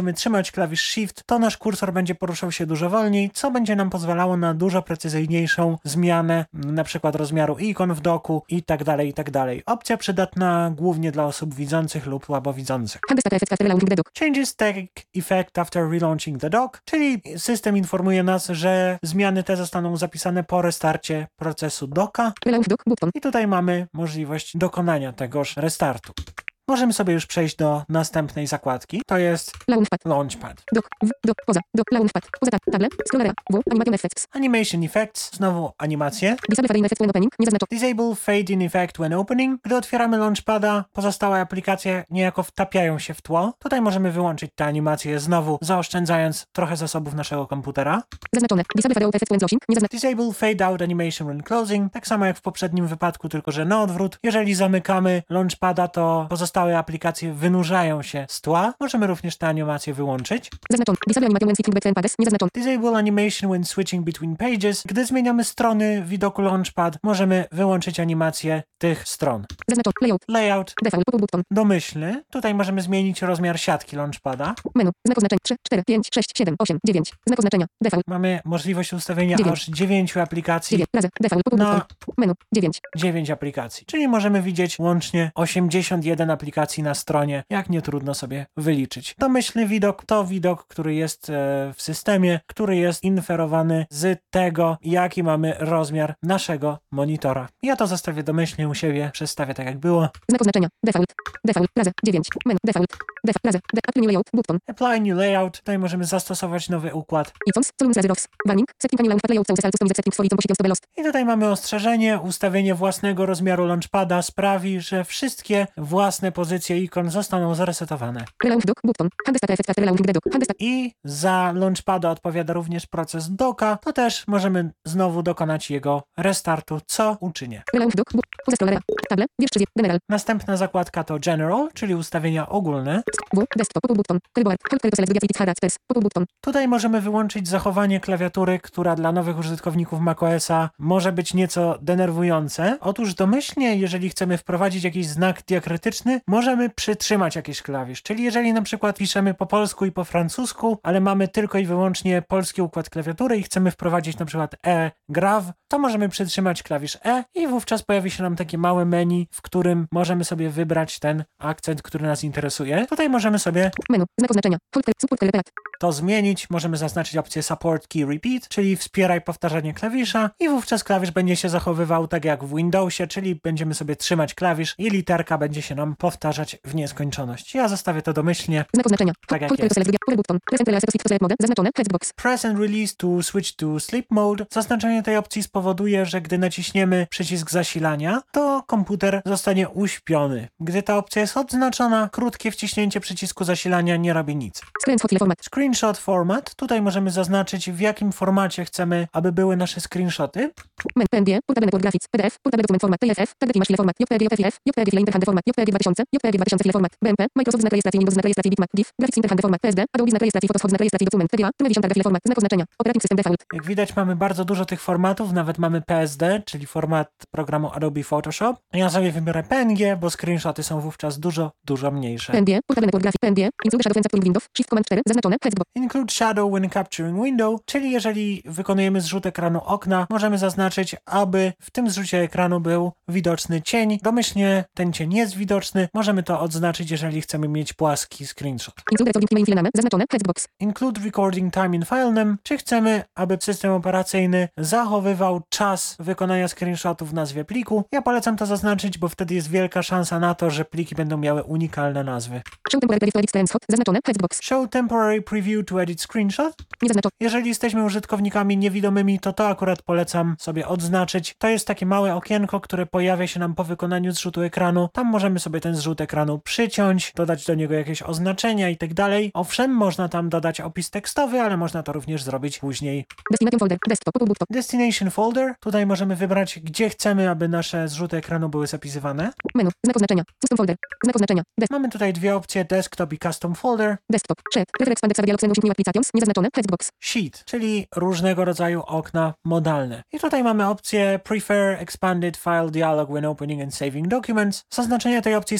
będziemy trzymać klawisz Shift, to nasz kursor będzie poruszał się dużo wolniej, co będzie nam pozwalało na dużo precyzyjniejszą zmianę na przykład rozmiaru ikon w doku i tak dalej, i tak dalej. Opcja przydatna głównie dla osób widzących lub słabowidzących. Changes take effect after relaunching the dock, czyli system informuje nas, że zmiany te zostaną zapisane po restarcie procesu docka. I tutaj mamy możliwość dokonania tegoż restartu. Możemy sobie już przejść do następnej zakładki. To jest Launchpad. Animation Effects. Animation Effects. Znowu animacje. Disable Fade in Effect when opening. Gdy otwieramy Launchpada, pozostałe aplikacje niejako wtapiają się w tło. Tutaj możemy wyłączyć te animacje znowu, zaoszczędzając trochę zasobów naszego komputera. Disable Fade Out Animation when closing. Tak samo jak w poprzednim wypadku, tylko że na odwrót. Jeżeli zamykamy Launchpada, to pozostałe aplikacje wynurzają się z tła. Możemy również te animacje wyłączyć. Disable Animation when switching between pages. Gdy zmieniamy strony w widoku Launchpad, możemy wyłączyć animacje tych stron. Layout. Domyślny. Tutaj możemy zmienić rozmiar siatki Launchpada. Menu. Znak oznaczeń 3, 4, 5, 6, 7, 8, 9. Znak oznaczenia. Default. Mamy możliwość ustawienia 9. aż 9 aplikacji 9 razy. Default. na Menu. 9. 9 aplikacji. Czyli możemy widzieć łącznie 81 aplikacji na stronie, jak nie trudno sobie wyliczyć. Domyślny widok to widok, który jest w systemie, który jest inferowany z tego, jaki mamy rozmiar naszego monitora. Ja to zostawię domyślnie u siebie, przestawię tak jak było. Znak oznaczenia. Default. Default. Razy. 9. Menu. Default. Default. Razy. Apply new layout. Button. Apply new layout. Tutaj możemy zastosować nowy układ. Icons. Columns razy rocks. Warning. Setting new layout. Layout. Custom setting for icon position lost. I tutaj mamy ostrzeżenie. Ustawienie własnego rozmiaru Launchpada sprawi, że wszystkie własne pozycje ikon zostaną zaresetowane. Relaunch dock. Button. I za Launchpada odpowiada również proces docka. To też możemy znowu dokonać jego restartu, co uczynię. Relaunch dock. Uza table. Wiersz general. Następna zakładka to General, czyli ustawienia ogólne. Desktop. Button. Keyboard. Button. Tutaj możemy wyłączyć zachowanie klawiatury, która dla nowych użytkowników macOSa może być nieco denerwujące. Otóż domyślnie, jeżeli chcemy wprowadzić jakiś znak diakrytyczny, możemy przytrzymać jakiś klawisz. Czyli jeżeli na przykład piszemy po polsku i po francusku, ale mamy tylko i wyłącznie polski układ klawiatury i chcemy wprowadzić na przykład grav, to możemy przytrzymać klawisz i wówczas pojawi się nam takie małe menu, w którym możemy sobie wybrać ten akcent, który nas interesuje. Tutaj możemy sobie Menu. Znak oznaczenia. to zmienić. Możemy zaznaczyć opcję Support Key Repeat, czyli wspieraj powtarzanie klawisza i wówczas klawisz będzie się zachowywał tak jak w Windowsie, czyli będziemy sobie trzymać klawisz i literka będzie się nam powtarzać w nieskończoność. Ja zostawię to domyślnie. Znak oznaczenia. Tak jak jest. Button. Zaznaczone. Flexbox. Press and release to switch to sleep mode. Zaznaczenie tej opcji spowoduje, że gdy naciśniemy przycisk zasilania, to komputer zostanie uśpiony. Gdy ta opcja jest odznaczona, krótkie wciśnięcie przycisku zasilania nie robi nic. Screenshot format. Tutaj możemy zaznaczyć, w jakim formacie chcemy, aby były nasze screenshoty. PNG, Portable Network Graphics, PDF, Portable Document Format, TFF, Target Image File Format, JPG, JPF, JPG File Interhand Format, JPG 2000, JPG 2000 File Format, BMP, Microsoft Znak Rejestracji, Windows Znak Rejestracji, Bitmap, GIF, Graphics Interhand Format, PSD, Adobe Znak Rejestracji, Photoshop Znak Rejestracji, Dokument, TGA, Television Target File Format, Znak oznaczenia, Operating System Default. Jak widać, mamy bardzo dużo tych formatów, nawet mamy PSD, czyli format programu Adobe Photoshop. Ja sobie wybiorę PNG, bo screenshoty są wówczas dużo mniejsze. PNG, Portable Network Graphics, PNG, Include Shadow when capturing Windows, Shift Command 4, zaznaczone, Flexbox. Include shadow when capturing window, czyli jeżeli wykonujemy zrzut ekranu okna, możemy zaznaczyć, aby w tym zrzucie ekranu był widoczny cień. Domyślnie ten cień jest widoczny. Możemy to odznaczyć, jeżeli chcemy mieć płaski screenshot. Include recording time in file name, zaznaczone, Flexbox. Include recording time in file name, czy chcemy, aby system operacyjny zachowywał czas wykonania screenshotów w nazwie pliku. Ja polecam to zaznaczyć, bo wtedy jest wielka szansa na to, że pliki będą miały unikalne nazwy. Show temporary preview to edit screenshot, zaznaczone, Flexbox. Show temporary preview to edit screenshot. Nie zaznaczone. Jeżeli jesteśmy użytkownikami niewidomymi, to akurat polecam sobie odznaczyć. To jest takie małe okienko, które pojawia się nam po wykonaniu zrzutu ekranu. Tam możemy sobie ten zrzut ekranu przyciąć, dodać do niego jakieś oznaczenia i tak dalej. Owszem, można tam dodać opis tekstowy, ale można to również zrobić później. Destination folder, desktop, button. Destination folder. Tutaj możemy wybrać, gdzie chcemy, aby nasze zrzuty ekranu były zapisywane. Menu, znak oznaczenia, custom folder, znak oznaczenia, Mamy tutaj dwie opcje, desktop i custom folder. desktop, sheet, prefer expanded server dialog new applications, niezaznaczone, Flexbox. Sheet, czyli różnego rodzaju okna modalne. I tutaj mamy opcję Prefer Expanded File Dialog when opening and saving documents. Zaznaczenie tej opcji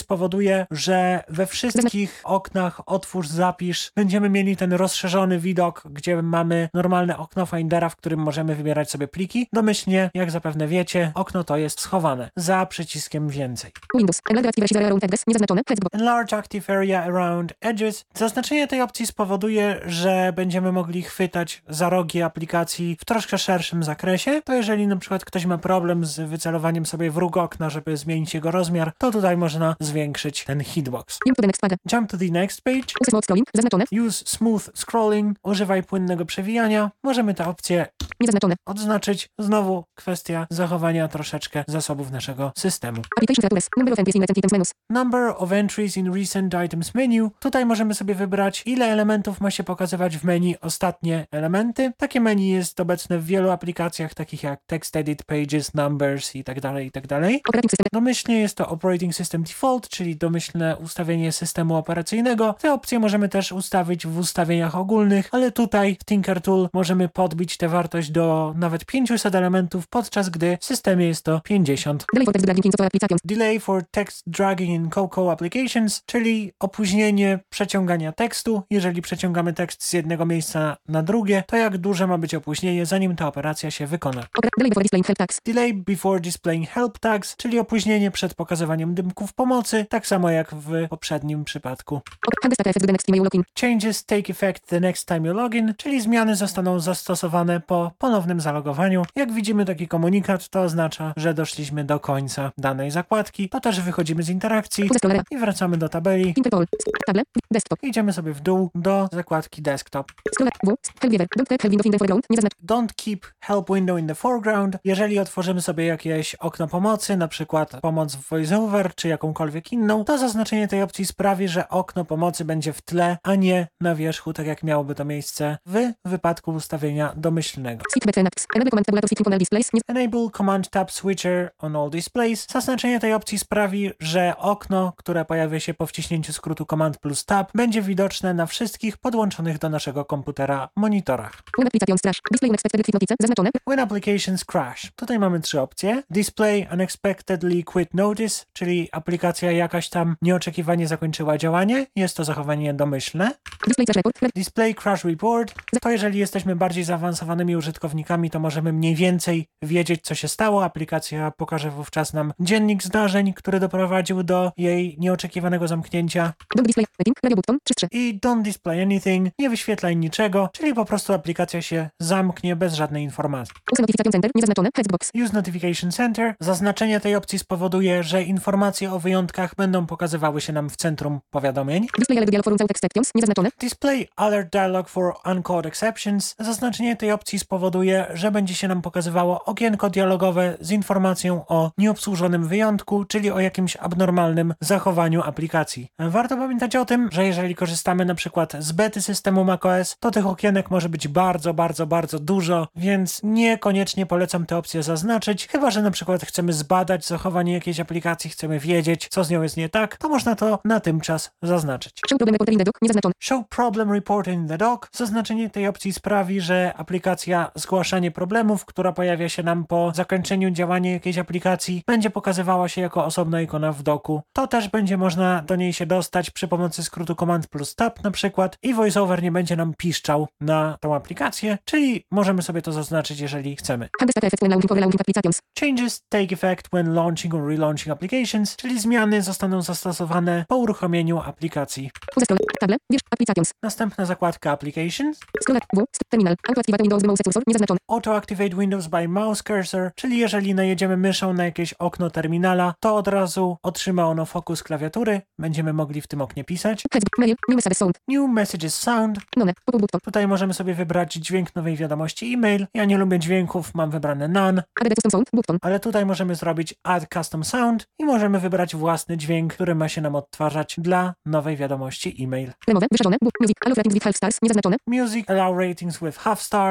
spowoduje, że we wszystkich oknach otwórz, zapisz będziemy mieli ten rozszerzony widok, gdzie mamy normalne okno Findera, w którym możemy wybierać sobie pliki. Domyślnie, jak zapewne wiecie, okno to jest schowane za przyciskiem więcej. Windows. Enlarge Active Area Around Edges. Niezaznaczone. Hexbox. Enlarge Active Area Around Edges. Zaznaczenie tej opcji spowoduje, że będziemy mogli chwytać za rogi aplikacji w troszkę szerszym zakresie. To jeżeli na przykład ktoś ma problem z wycelowaniem sobie w róg okna, żeby zmienić jego rozmiar, to tutaj można zwiększyć ten hitbox. Jump to the next page. Jump to the next page. Use smooth scrolling. Zaznaczone. Use smooth scrolling. Używaj płynnego przewijania. Możemy tę opcję Niezaznaczone. odznaczyć. Znowu kwestia zachowania troszeczkę zasobów naszego systemu. Application features. Number of entries in recent items menus. Number of entries in recent items menu. Tutaj możemy sobie wybrać, ile elementów ma się pokazywać w menu ostatnie elementy. Takie menu jest obecne w wielu aplikacjach, takich jak Text Edit, Pages, Numbers itd. Operating system. Domyślnie jest to Operating System Default, czyli domyślne ustawienie systemu operacyjnego. Te opcje możemy też ustawić w ustawieniach ogólnych, ale tutaj w Tinker Tool możemy podbić tę wartość do nawet 500 elementów, podczas gdy w systemie jest to 50. Delay for text dragging in Cocoa applications. Delay for text dragging in Cocoa applications, czyli opóźnienie przeciągania tekstu. Jeżeli przeciągamy tekst z jednego miejsca na drugie, to jak duże ma być opóźnienie, zanim ta operacja się wykona. Delay before displaying help tags. Delay before displaying help tags, czyli opóźnienie przed pokazywaniem dymków pomocy, tak samo jak w poprzednim przypadku. Changes take effect the next time you log in. Changes take effect the next time you login, czyli zmiany zostaną zastosowane po ponownym zalogowaniu. Jak widzimy taki komunikat, to oznacza, że doszliśmy do końca danej zakładki. To też wychodzimy z interakcji Use scrollera. i wracamy do tabeli. Tinker Tool. Table. Desktop. Idziemy sobie w dół do zakładki desktop. Scroller. W. Help giver. Don't keep help window in the foreground. Niezaznaczone. Don't keep help window in the foreground. Jeżeli otworzymy sobie jakieś okno pomocy, na przykład pomoc w VoiceOver czy jakąkolwiek inną, to zaznaczenie tej opcji sprawi, że okno pomocy będzie w tle, a nie na wierzchu, tak jak miałoby to miejsce w wypadku ustawienia domyślnego. Skip between apps. Enable command tabulator switching on all displays. Enable Command Tab Switcher on all displays. Zaznaczenie tej opcji sprawi, że okno, które pojawia się po wciśnięciu skrótu Command plus Tab, będzie widoczne na wszystkich podłączonych do naszego komputera monitorach. When applications crash. Display unexpectedly quit notice. Zaznaczone. When applications crash. Tutaj mamy 3 opcje. Display unexpectedly quit notice, czyli aplikacja jakaś tam nieoczekiwanie zakończyła działanie. Jest to zachowanie domyślne. Display crash report. Display crash report. To jeżeli jesteśmy bardziej zaawansowanymi użytkownikami, to możemy mniej więcej wiedzieć, co się stało. Aplikacja pokaże wówczas nam dziennik zdarzeń, który doprowadził do jej nieoczekiwanego zamknięcia. Don't display anything. Radio button. 3. I don't display anything. Nie wyświetlaj niczego, czyli po prostu aplikacja się zamknie bez żadnej informacji. Use notification center. Niezaznaczone. Hexbox. Use Notification Center. Zaznaczenie tej opcji spowoduje, że informacje o wyjątkach będą pokazywały się nam w centrum powiadomień. Display alert dialog for without exceptions. Niezaznaczone. Display Alert Dialog for Uncalled Exceptions. Zaznaczenie tej opcji spowoduje, że będzie się nam pokazywało okienko dialogowe z informacją o nieobsłużonym wyjątku, czyli o jakimś abnormalnym zachowaniu aplikacji. Warto pamiętać o tym, że jeżeli korzystamy na przykład z bety systemu macOS, to tych okienek może być bardzo dużo, więc niekoniecznie polecam tę opcję zaznaczyć, chyba że na przykład chcemy zbadać zachowanie jakiejś aplikacji, chcemy wiedzieć, co z nią jest nie tak, to można to na tym czas zaznaczyć. Show problem report in the dock. Niezaznaczone. Show Problem Report in the Dock. Zaznaczenie tej opcji sprawi, że aplikacja zgłaszanie problemów, która pojawia się nam po zakończeniu działania jakiejś aplikacji, będzie pokazywała się jako osobna ikona w doku. To też będzie można do niej się dostać przy pomocy skrótu Command plus Tab na przykład i VoiceOver nie będzie nam piszczał na tą aplikację, czyli możemy sobie to zaznaczyć, jeżeli chcemy. Changes take effect when launching or relaunching applications. Changes take effect when launching or relaunching applications, czyli zmiany zostaną zastosowane po uruchomieniu aplikacji. Use scroller. Table. Wiersz. Applications. Następna zakładka Applications. Scroller. W. Terminal. Auto activate Windows by mouse cursor. Niezaznaczone. Auto Activate Windows by Mouse Cursor, czyli jeżeli najedziemy myszą na jakieś okno terminala, to od razu otrzyma ono fokus klawiatury. Będziemy mogli w tym oknie pisać. Hexbox. Menu. New message sound. New Messages Sound. None. Pop-up button. Tutaj możemy sobie wybrać dźwięk nowej wiadomości e-mail. Ja nie lubię dźwięków, mam wybrane None, Add custom sound. Button. ale tutaj możemy zrobić Add Custom Sound i możemy wybrać własny dźwięk, który ma się nam odtwarzać dla nowej wiadomości e-mail. Remowe. Wyszarzone. Music. Allow ratings with half stars. Niezaznaczone. Music Allow Ratings with Half Stars, czyli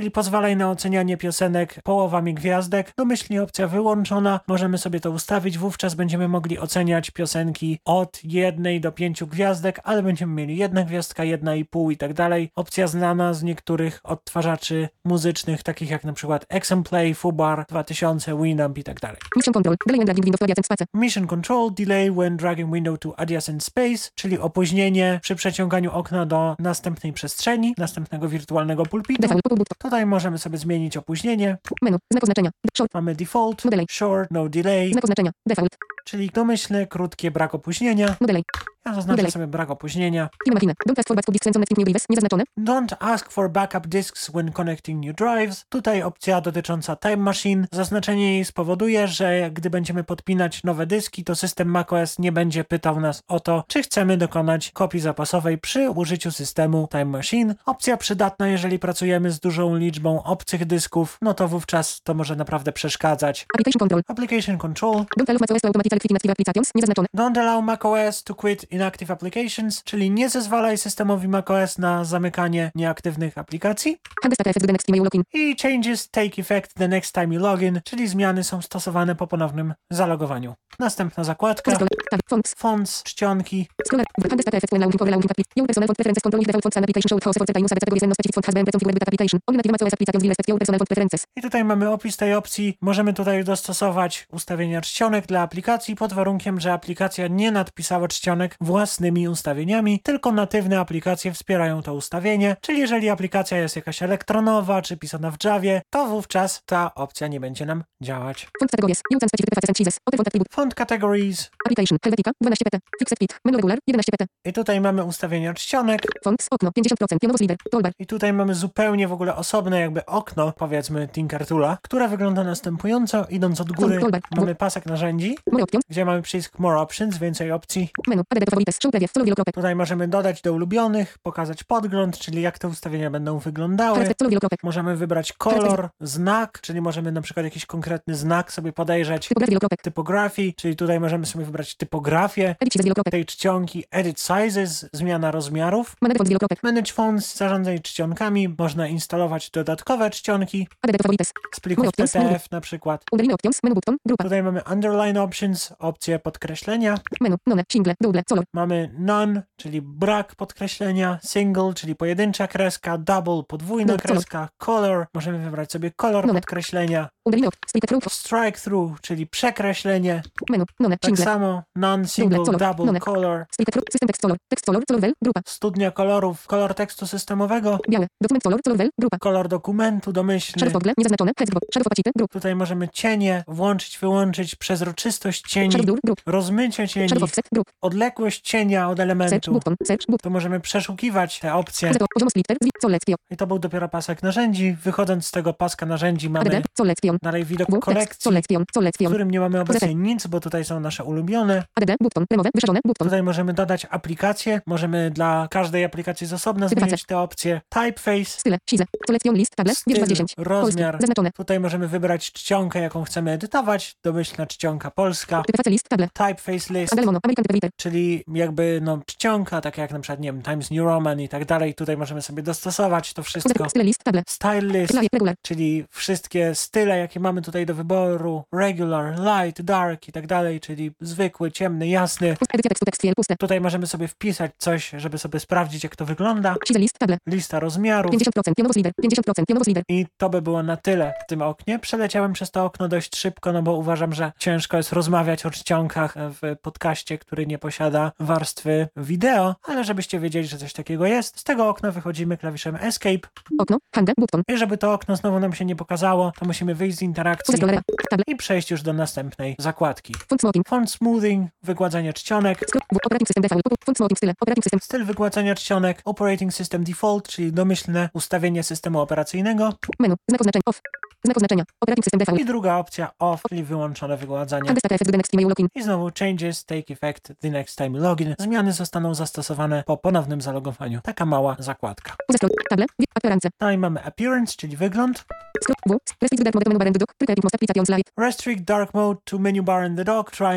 czyli pozwalaj na ocenianie piosenek połowami gwiazdek. Domyślnie opcja wyłączona. Możemy sobie to ustawić. Wówczas będziemy mogli oceniać piosenki od 1 do 5 gwiazdek, ale będziemy mieli 1 gwiazdka, 1,5 i tak dalej. Opcja znana z niektórych odtwarzaczy muzycznych, takich jak na przykład Exemplay, Fubar 2000, Winamp i tak dalej. Mission Control. Delay when dragging window to adjacent space. Mission Control, delay when dragging window to adjacent space, czyli opóźnienie przy przeciąganiu okna do następnej przestrzeni, następnego wirtualnego pulpitu. Default. Pop-up button. Tutaj możemy sobie zmienić opóźnienie. Menu. Znak oznaczenia. Short. Mamy default, No delay. short, no delay, Znak oznaczenia. Default. czyli domyślne, krótkie, brak opóźnienia. No delay. Ja zaznaczę delay. sobie brak opóźnienia. Firma machine. Don't ask for backup disk send connecting new device. Niezaznaczone. Don't ask for backup disks when connecting new drives. Tutaj opcja dotycząca Time Machine. Zaznaczenie jej spowoduje, że gdy będziemy podpinać nowe dyski, to system macOS nie będzie pytał nas o to, czy chcemy dokonać kopii zapasowej przy użyciu systemu Time Machine. Opcja przydatna, jeżeli pracujemy z dużą liczbą obcych dysków, no to wówczas to może naprawdę przeszkadzać. Application control. Application Control. Don't allow macOS to automatically quit inactive applications. Niezaznaczone. Don't allow macOS to quit inactive applications, czyli nie zezwalaj systemowi macOS na zamykanie nieaktywnych aplikacji. Changes take effect the next time you log in. I changes take effect the next time you log in, czyli zmiany są stosowane po ponownym zalogowaniu. Następna zakładka. Scroll. Tab. Fonts. Fonts, czcionki. Scroller. Changes take effect when allowing for relaughing public. Your personal font preferences control default fonts and application show house for the user categories and no specific font has been present with that application. Only native macOS applications will respect your personal font preferences. I tutaj mamy opis tej opcji. Możemy tutaj dostosować ustawienia czcionek dla aplikacji pod warunkiem, że aplikacja nie nadpisała czcionek własnymi ustawieniami, tylko natywne aplikacje wspierają to ustawienie, czyli jeżeli aplikacja jest jakaś elektronowa czy pisana w Javie, to wówczas ta opcja nie będzie nam działać. Font categories. Use and specific preferences and cheeses. Open font attribute. Font categories. Application. Helvetica. 12 pt. Fixed fit. Menu regular. 11 pt. I tutaj mamy ustawienia czcionek. Fonts. Okno. 50%. Pionowo slider. Toolbar. I tutaj mamy zupełnie w ogóle osobne jakby okno, powiedzmy Tinkertoola, które wygląda następująco. Idąc od góry mamy pasek narzędzi, More options. gdzie mamy przycisk More Options, więcej opcji. Menu. Add to favorites. Show preview. Follow wielokropek. Tutaj możemy dodać do ulubionych, pokazać podgląd, czyli jak te ustawienia będą wyglądały. Charakter. Follow wielokropek. Możemy wybrać kolor, znak, czyli możemy na przykład jakiś konkretny znak sobie podejrzeć. Typografia wielokropek. Typografii, czyli tutaj możemy sobie wybrać typografię Edit sizes wielokropek. tej czcionki. Edit Sizes, zmiana rozmiarów. Manage fonts wielokropek. Manage Fonts, zarządzaj czcionkami, można instalować dodatkowe czcionki Add to favorites. z plików PDF na przykład. Underline options. Menu button. Grupa. Tutaj mamy Underline Options, opcję podkreślenia. Menu. None. Single. Double. Color. Mamy None, czyli brak podkreślenia. Single, czyli pojedyncza kreska. Double, podwójna kreska. Color, możemy wybrać sobie kolor podkreślenia. Underline op. Strike through. Strike through, czyli przekreślenie. Menu. None. Tak Single. samo non, single, double, None. color. Strike through. System text color. Text color. Color vel. Grupa. Studnia kolorów, kolor tekstu systemowego. Białe. Dokument color. Color vel. Grupa. Kolor dokumentu domyślny. Shadow toggle. Niezaznaczone. Hex box. Shadow opacity. Grup. Tutaj możemy cienie włączyć, wyłączyć, przezroczystość cieni, Shadow blur. Grup. rozmycie cieni, Shadow offset. Grup. odległość cienia od Search. elementu. Button. Search. Button. To możemy przeszukiwać te opcje. Zeto. Poziom splitter. Solec. Pio. I to był dopiero pasek narzędzi. Wychodząc z tego paska narzędzi mamy ADD. Solec. Pion. dalej widok Text. kolekcji, Solec. Pion. Solec. w Pion. którym nie mamy obecnie nic, bo tutaj są nasze ulubione. ADD. Button. Remove. Wyszarzone. Button. Tutaj możemy dodać aplikacje. Możemy dla każdej aplikacji z osobna zmienić te opcje. Typeface, Style. Size. Solec. Pion. List. Table. styl, Wierzba 10. rozmiar. Polski. Zaznaczone. Tutaj możemy wybrać czcionkę, jaką chcemy edytować. Domyślna czcionka polska. Typowacja list. Table. Typeface list, Angel mono. American typewriter. czyli jakby czcionka, taka jak na przykład, nie wiem, Times New Roman i tak dalej. Tutaj możemy sobie dostosować to wszystko. Style list. Table. Style list, Regular. czyli wszystkie style, jakie mamy tutaj do wyboru. Regular, light, dark i tak dalej, czyli zwykły, ciemny, jasny. Edycja tekstu. Tekst fiel. Puste. Tutaj możemy sobie wpisać coś, żeby sobie sprawdzić, jak to wygląda. Size list. Table. Lista rozmiarów. 50%. Pionowo slider. 50%. Pionowo slider. I to by było na tyle w tym oknie. Przeleciałem przez to okno dość szybko, no bo uważam, że ciężko jest rozmawiać o czcionkach w podcaście, który nie posiada warstwy wideo, ale żebyście wiedzieli, że coś takiego jest. Z tego okna wychodzimy klawiszem Escape Okno. Handle. Button. i żeby to okno znowu nam się nie pokazało, to musimy wyjść z interakcji Scrollera. Table. i przejść już do następnej zakładki. Font smoking. Font smoothing, wygładzanie czcionek, Operating system default. Font smoking. Style. Operating system. styl wygładzania czcionek, operating system default, czyli domyślne ustawienie systemu operacyjnego Menu. Znak oznaczenia. Off. Znak oznaczenia. Operating system default. i druga opcja off, czyli wyłączone wygładzanie. Changes take effect the next time you log in. I znowu changes take effect the next time login. Zmiany zostaną zastosowane po ponownym zalogowaniu. Taka mała zakładka. Scroll. Table. Appearance. No i mamy appearance, czyli wygląd. Scroll. W. Restrict dark mode menu bar and dock. Preparing most applications live. Restrict dark mode to menu bar in the dock, trying to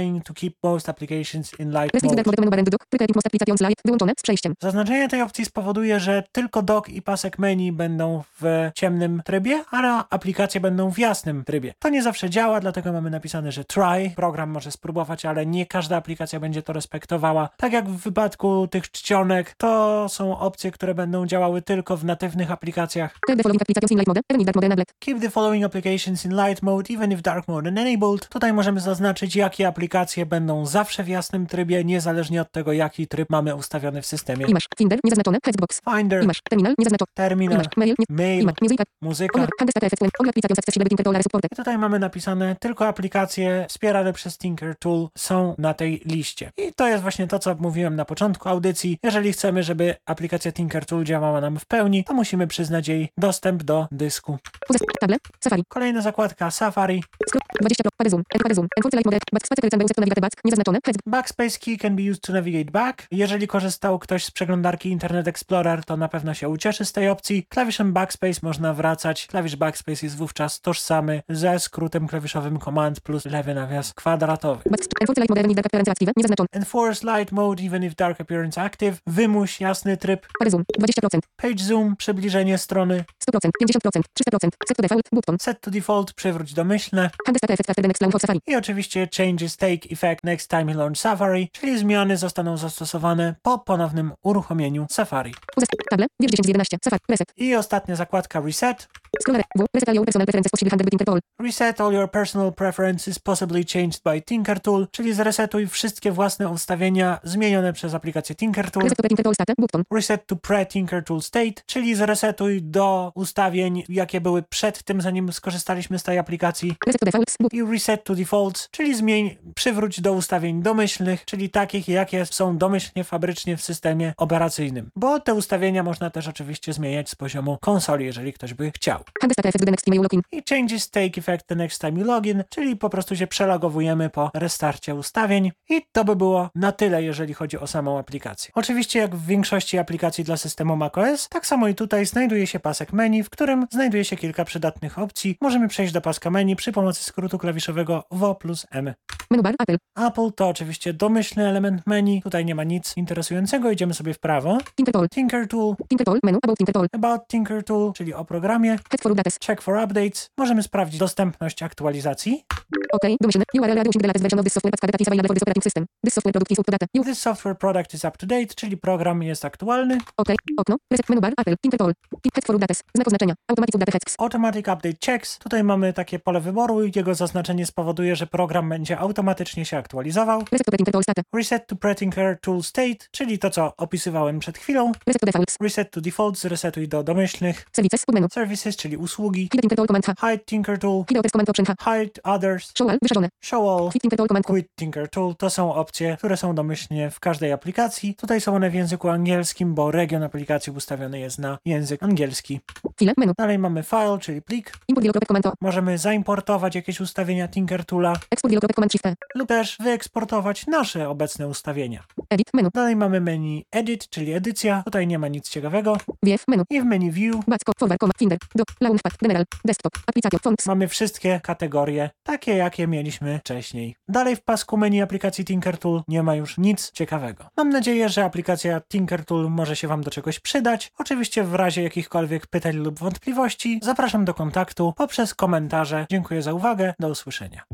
Keep Most Applications in Light Restrict Mode. dark mode menu bar dock. Keep most applications light. Wyłączone z przejściem. Zaznaczenie tej opcji spowoduje, że tylko dock i pasek menu będą w ciemnym trybie, a aplikacje będą w jasnym trybie. To nie zawsze działa, dlatego mamy napisane, że try. Program może spróbować, ale nie każda aplikacja będzie to respektowała. Tak jak w wypadku tych czcionek, to są opcje, które będą działały tylko w natywnych aplikacjach. Keep the following applications in light mode. Even if dark mode enabled. Keep the following applications in light mode, even if dark mode enabled. Tutaj możemy zaznaczyć, jakie aplikacje będą zawsze w jasnym trybie, niezależnie od tego, jaki tryb mamy ustawiony w systemie. Image. Finder. Niezaznaczone. Hexbox. Finder, Image. Terminal. Niezaznaczone. terminal, Image. Mail. mail, Image. Music. muzyka. Handle start effect. All applications accessible by Tinker Tool supported. I tutaj mamy napisane, tylko aplikacje wspierane przez Tinker Tool są na tej liście. I to jest właśnie to, co mówiłem na początku audycji. Jeżeli chcemy, żeby aplikacja Tinker Tool działała nam w pełni, to musimy przyznać jej dostęp do dysku. Table. Safari. Kolejna zakładka Safari. Scroll. 20 Pad zoom. Pad zoom. Enforce light mode. Backspace rectangle set to navigate back. Niezaznaczone. Hex. Backspace key can be used to navigate back. Jeżeli korzystał ktoś z przeglądarki Internet Explorer, to na pewno się ucieszy z tej opcji. Klawiszem Backspace można wracać. Klawisz Backspace jest wówczas tożsamy ze skrótem klawiszowym Command plus lewy nawias kwadratowy. Enforce light mode even if dark appearance active. Niezaznaczone. Enforce light mode even if dark appearance active. Wymuś jasny tryb. Pad zoom. 20%. Page zoom, przybliżenie strony. 100%. 50%. 300%. Set to default. Button. Set to default, przywróć domyślne. Handle start effect after the next launch of Safari. I oczywiście changes take effect next time you launch Safari, czyli zmiany zostaną zastosowane po ponownym uruchomieniu Safari. Table. Wiersz 10 z 11. Safari. Reset. I ostatnia zakładka Reset. Scroller. W. Reset all your personal preferences possibly handled by Tinker Tool. Reset all your personal preferences possibly changed by Tinker Tool, czyli zresetuj wszystkie własne ustawienia zmienione przez aplikację Tinker Tool. Reset to Tinker Tool state. Button. Reset to pre-Tinker Tool state, czyli zresetuj do ustawień, jakie były przed tym, zanim skorzystaliśmy z tej aplikacji. Reset to defaults. Button. I reset to defaults, czyli przywróć do ustawień domyślnych, czyli takich, jakie są domyślnie, fabrycznie w systemie operacyjnym. Bo te ustawienia można też oczywiście zmieniać z poziomu konsoli, jeżeli ktoś by chciał. Handle start effect the next time you login. I changes take effect the next time you login, czyli po prostu się przelogowujemy po restarcie ustawień. I to by było na tyle, jeżeli chodzi o samą aplikację. Oczywiście jak w większości aplikacji dla systemu macOS, tak samo i tutaj znajduje się pasek menu, w którym znajduje się kilka przydatnych opcji. Możemy przejść do paska menu przy pomocy skrótu klawiszowego WO plus M. Menu bar. Apple. Apple to oczywiście domyślny element menu. Tutaj nie ma nic interesującego. Idziemy sobie w prawo. Tinker Tool. Tinker Tool. Tinker Tool. Menu. About Tinker Tool. About Tinker Tool, czyli o programie. Check for updates. Check for updates. Możemy sprawdzić dostępność aktualizacji. OK. Domyślny. URL reducing the latest version of this software. Data is available for this operating system. This software product is up to date. This software product is up to date, czyli program jest aktualny. OK. Okno. Reset. Menu bar. Apple. Tinker Tool. Check for updates. Znak oznaczenia. Automatic update checks. Automatic Update Checks. Tutaj mamy takie pole wyboru i jego zaznaczenie spowoduje, że program będzie automatycznie się aktualizował. Reset to Tinker Tool state. Reset to pre-Tinker Tool state, czyli to, co opisywałem przed chwilą. Reset to defaults. Reset to defaults, resetuj do domyślnych. Services. Podmenu. Services, czyli usługi. Hide Tinker Tool command H. Hide Tinker Tool. Hide others command option H. Hide others. Show all. Wyszarzone. Show all. Quit Tinker Tool command Q. Quit Tinker Tool. To są opcje, które są domyślnie w każdej aplikacji. Tutaj są one w języku angielskim, bo region aplikacji ustawiony jest na język angielski. File. Menu. Dalej mamy file, czyli plik. Import wielokropek command O. Możemy zaimportować jakieś ustawienia Tinker Toola Export wielokropek command Shift E. lub też wyeksportować nasze obecne ustawienia. Edit. Menu. Dalej mamy menu Edit, czyli edycja. Tutaj nie ma nic ciekawego. VF. Menu. I w menu View Back. Forward. Finder. Do. Launchpad. General. Desktop. Aplikacje. Fonts. mamy wszystkie kategorie, takie jakie mieliśmy wcześniej. Dalej w pasku menu aplikacji Tinker Tool nie ma już nic ciekawego. Mam nadzieję, że aplikacja Tinker Tool może się Wam do czegoś przydać. Oczywiście w razie jakichkolwiek pytań lub wątpliwości zapraszam do kontaktu poprzez komentarze. Dziękuję za uwagę. Do usłyszenia.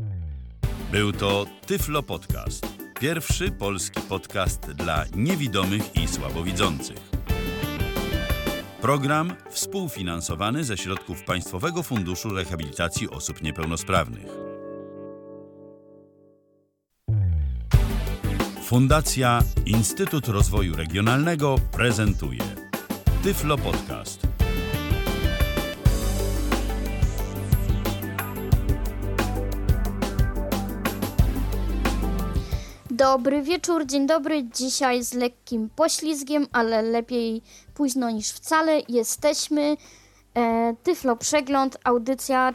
Był to Tyflo Podcast. Pierwszy polski podcast dla niewidomych i słabowidzących. Program współfinansowany ze środków Państwowego Funduszu Rehabilitacji Osób Niepełnosprawnych. Fundacja Instytut Rozwoju Regionalnego prezentuje Tyflo Podcast. Dobry wieczór, dzień dobry. Dzisiaj z lekkim poślizgiem, ale lepiej późno niż wcale. Jesteśmy. Tyflo Przegląd, audycja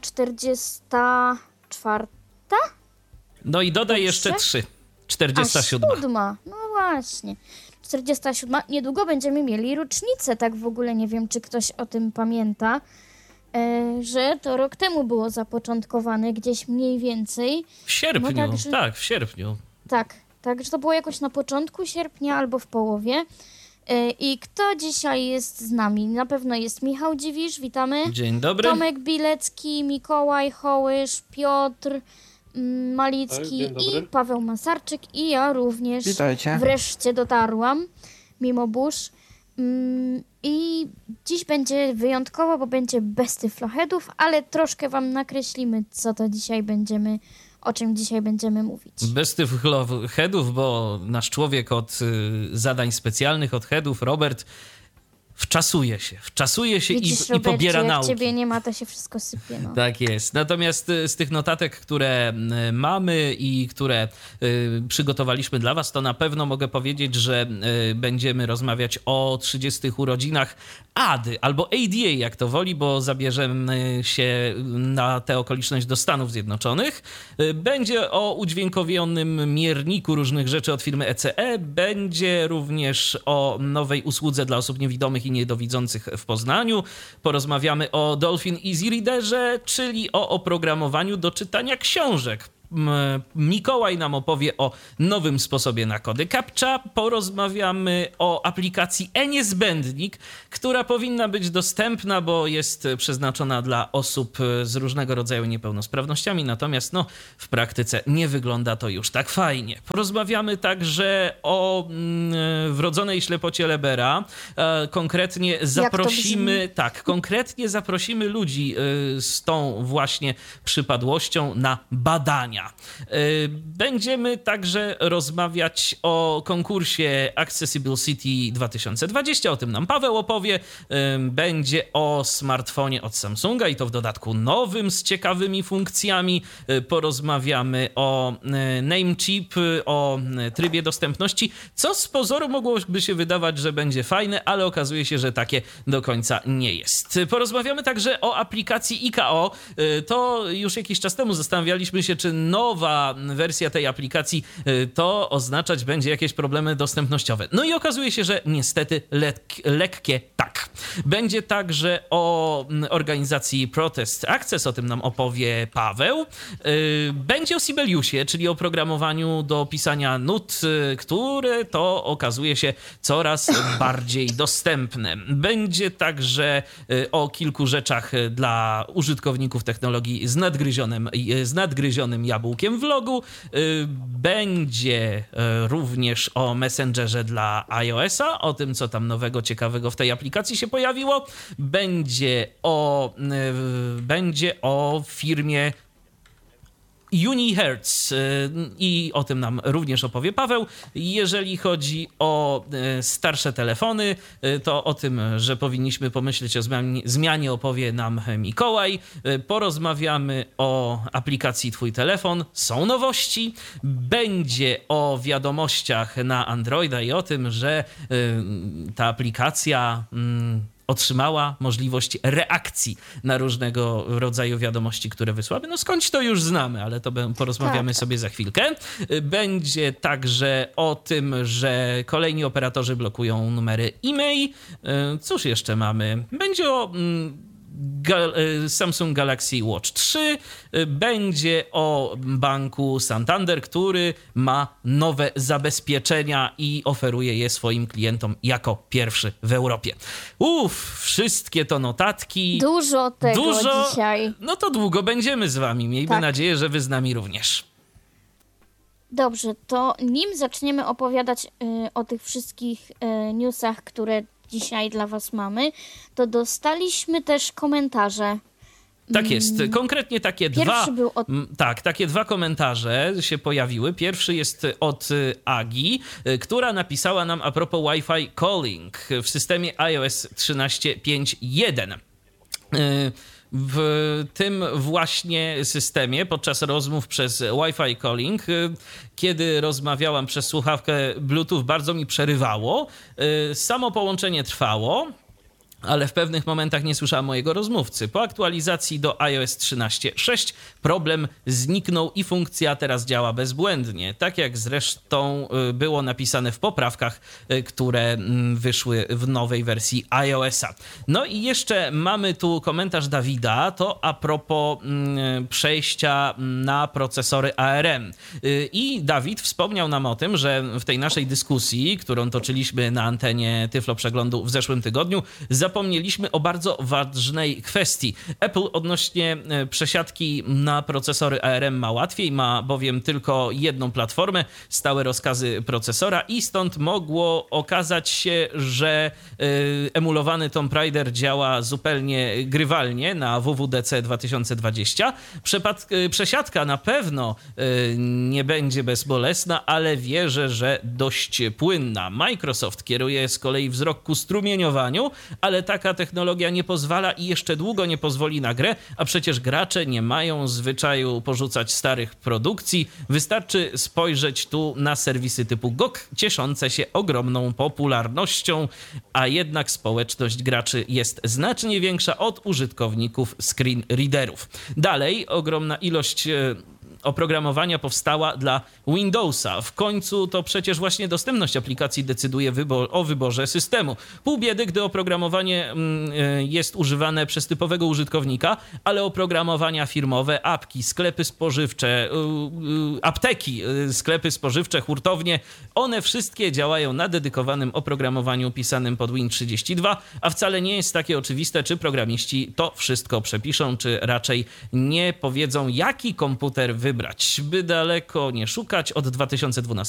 44. No i dodaj jeszcze 3. 47. A 7. No właśnie. 47. Niedługo będziemy mieli rocznicę. Tak w ogóle nie wiem, czy ktoś o tym pamięta, że to rok temu było zapoczątkowane gdzieś mniej więcej. W sierpniu, No także... tak, w sierpniu. Tak, że to było jakoś na początku sierpnia albo w połowie. I kto dzisiaj jest z nami? Na pewno jest Michał Dziwisz, witamy. Dzień dobry. Tomek Bilecki, Mikołaj Hołysz, Piotr Malicki i Paweł Masarczyk i ja również. Witajcie. Wreszcie dotarłam, mimo burz. I dziś będzie wyjątkowo, bo będzie bez tyfloheadów, ale troszkę wam nakreślimy, o czym dzisiaj będziemy mówić. Bez tych headów, bo nasz człowiek od zadań specjalnych, od headów, Robert, wczasuje się. Widzisz, i pobiera jak nauki. ciebie nie ma, to się wszystko sypie. No. Tak jest. Natomiast z tych notatek, które mamy i które przygotowaliśmy dla was, to na pewno mogę powiedzieć, że będziemy rozmawiać o 30 urodzinach Ady, albo ADA, jak to woli, bo zabierzemy się na tę okoliczność do Stanów Zjednoczonych. Będzie o udźwiękowionym mierniku różnych rzeczy od firmy ECE. Będzie również o nowej usłudze dla osób niewidomych i niedowidzących w Poznaniu. Porozmawiamy o Dolphin Easy Readerze, czyli o oprogramowaniu do czytania książek. Mikołaj nam opowie o nowym sposobie na kody CAPTCHA. Porozmawiamy o aplikacji e-Niezbędnik, która powinna być dostępna, bo jest przeznaczona dla osób z różnego rodzaju niepełnosprawnościami, natomiast w praktyce nie wygląda to już tak fajnie. Porozmawiamy także o wrodzonej ślepocie Lebera. Konkretnie zaprosimy ludzi z tą właśnie przypadłością na badania. Będziemy także rozmawiać o konkursie Accessible City 2020, o tym nam Paweł opowie. Będzie o smartfonie od Samsunga i to w dodatku nowym z ciekawymi funkcjami. Porozmawiamy o Namecheap, o trybie dostępności, co z pozoru mogłoby się wydawać, że będzie fajne, ale okazuje się, że takie do końca nie jest. Porozmawiamy także o aplikacji IKO. To już jakiś czas temu zastanawialiśmy się, czy nowa wersja tej aplikacji to oznaczać będzie jakieś problemy dostępnościowe. No i okazuje się, że niestety lekkie tak. Będzie także o organizacji Protest Access, o tym nam opowie Paweł. Będzie o Sibeliusie, czyli o programowaniu do pisania nut, które to okazuje się coraz bardziej dostępne. Będzie także o kilku rzeczach dla użytkowników technologii z nadgryzionym jabłkiem w logu. Będzie również o Messengerze dla iOS-a, o tym, co tam nowego, ciekawego w tej aplikacji się pojawiło. Będzie o firmie UniHertz i o tym nam również opowie Paweł. Jeżeli chodzi o starsze telefony, to o tym, że powinniśmy pomyśleć o zmianie opowie nam Mikołaj. Porozmawiamy o aplikacji Twój telefon. Są nowości. Będzie o wiadomościach na Androida i o tym, że ta aplikacja otrzymała możliwość reakcji na różnego rodzaju wiadomości, które wysłamy. No skądś to już znamy, ale to porozmawiamy sobie za chwilkę. Będzie także o tym, że kolejni operatorzy blokują numery e-mail. Cóż jeszcze mamy? Będzie o Samsung Galaxy Watch 3, będzie o banku Santander, który ma nowe zabezpieczenia i oferuje je swoim klientom jako pierwszy w Europie. Wszystkie to notatki. Dużo tego dzisiaj. No to długo będziemy z wami. Miejmy nadzieję, że wy z nami również. Dobrze, to nim zaczniemy opowiadać o tych wszystkich newsach, które dzisiaj dla was mamy, to dostaliśmy też komentarze. Tak jest. Konkretnie takie takie dwa komentarze się pojawiły. Pierwszy jest od Agi, która napisała nam a propos Wi-Fi calling w systemie iOS 13.5.1. W tym właśnie systemie podczas rozmów przez Wi-Fi calling, kiedy rozmawiałam przez słuchawkę Bluetooth, bardzo mi przerywało. Samo połączenie trwało, ale w pewnych momentach nie słyszałem mojego rozmówcy. Po aktualizacji do iOS 13.6 problem zniknął i funkcja teraz działa bezbłędnie, tak jak zresztą było napisane w poprawkach, które wyszły w nowej wersji iOS-a. No i jeszcze mamy tu komentarz Dawida, to a propos przejścia na procesory ARM. I Dawid wspomniał nam o tym, że w tej naszej dyskusji, którą toczyliśmy na antenie Tyflo Przeglądu w zeszłym tygodniu, zapomnieliśmy o bardzo ważnej kwestii. Apple odnośnie przesiadki na procesory ARM ma łatwiej, ma bowiem tylko jedną platformę, stałe rozkazy procesora i stąd mogło okazać się, że emulowany Tomb Raider działa zupełnie grywalnie na WWDC 2020. Przesiadka na pewno nie będzie bezbolesna, ale wierzę, że dość płynna. Microsoft kieruje z kolei wzrok ku strumieniowaniu, ale taka technologia nie pozwala i jeszcze długo nie pozwoli na grę, a przecież gracze nie mają zwyczaju porzucać starych produkcji. Wystarczy spojrzeć tu na serwisy typu GOG, cieszące się ogromną popularnością, a jednak społeczność graczy jest znacznie większa od użytkowników screen readerów. Dalej, ogromna ilość oprogramowania powstała dla Windowsa. W końcu to przecież właśnie dostępność aplikacji decyduje o wyborze systemu. Pół biedy, gdy oprogramowanie jest używane przez typowego użytkownika, ale oprogramowania firmowe, apki, sklepy spożywcze, apteki, sklepy spożywcze, hurtownie, one wszystkie działają na dedykowanym oprogramowaniu pisanym pod Win32, a wcale nie jest takie oczywiste, czy programiści to wszystko przepiszą, czy raczej nie powiedzą, jaki komputer wybrać. By daleko nie szukać, od 2012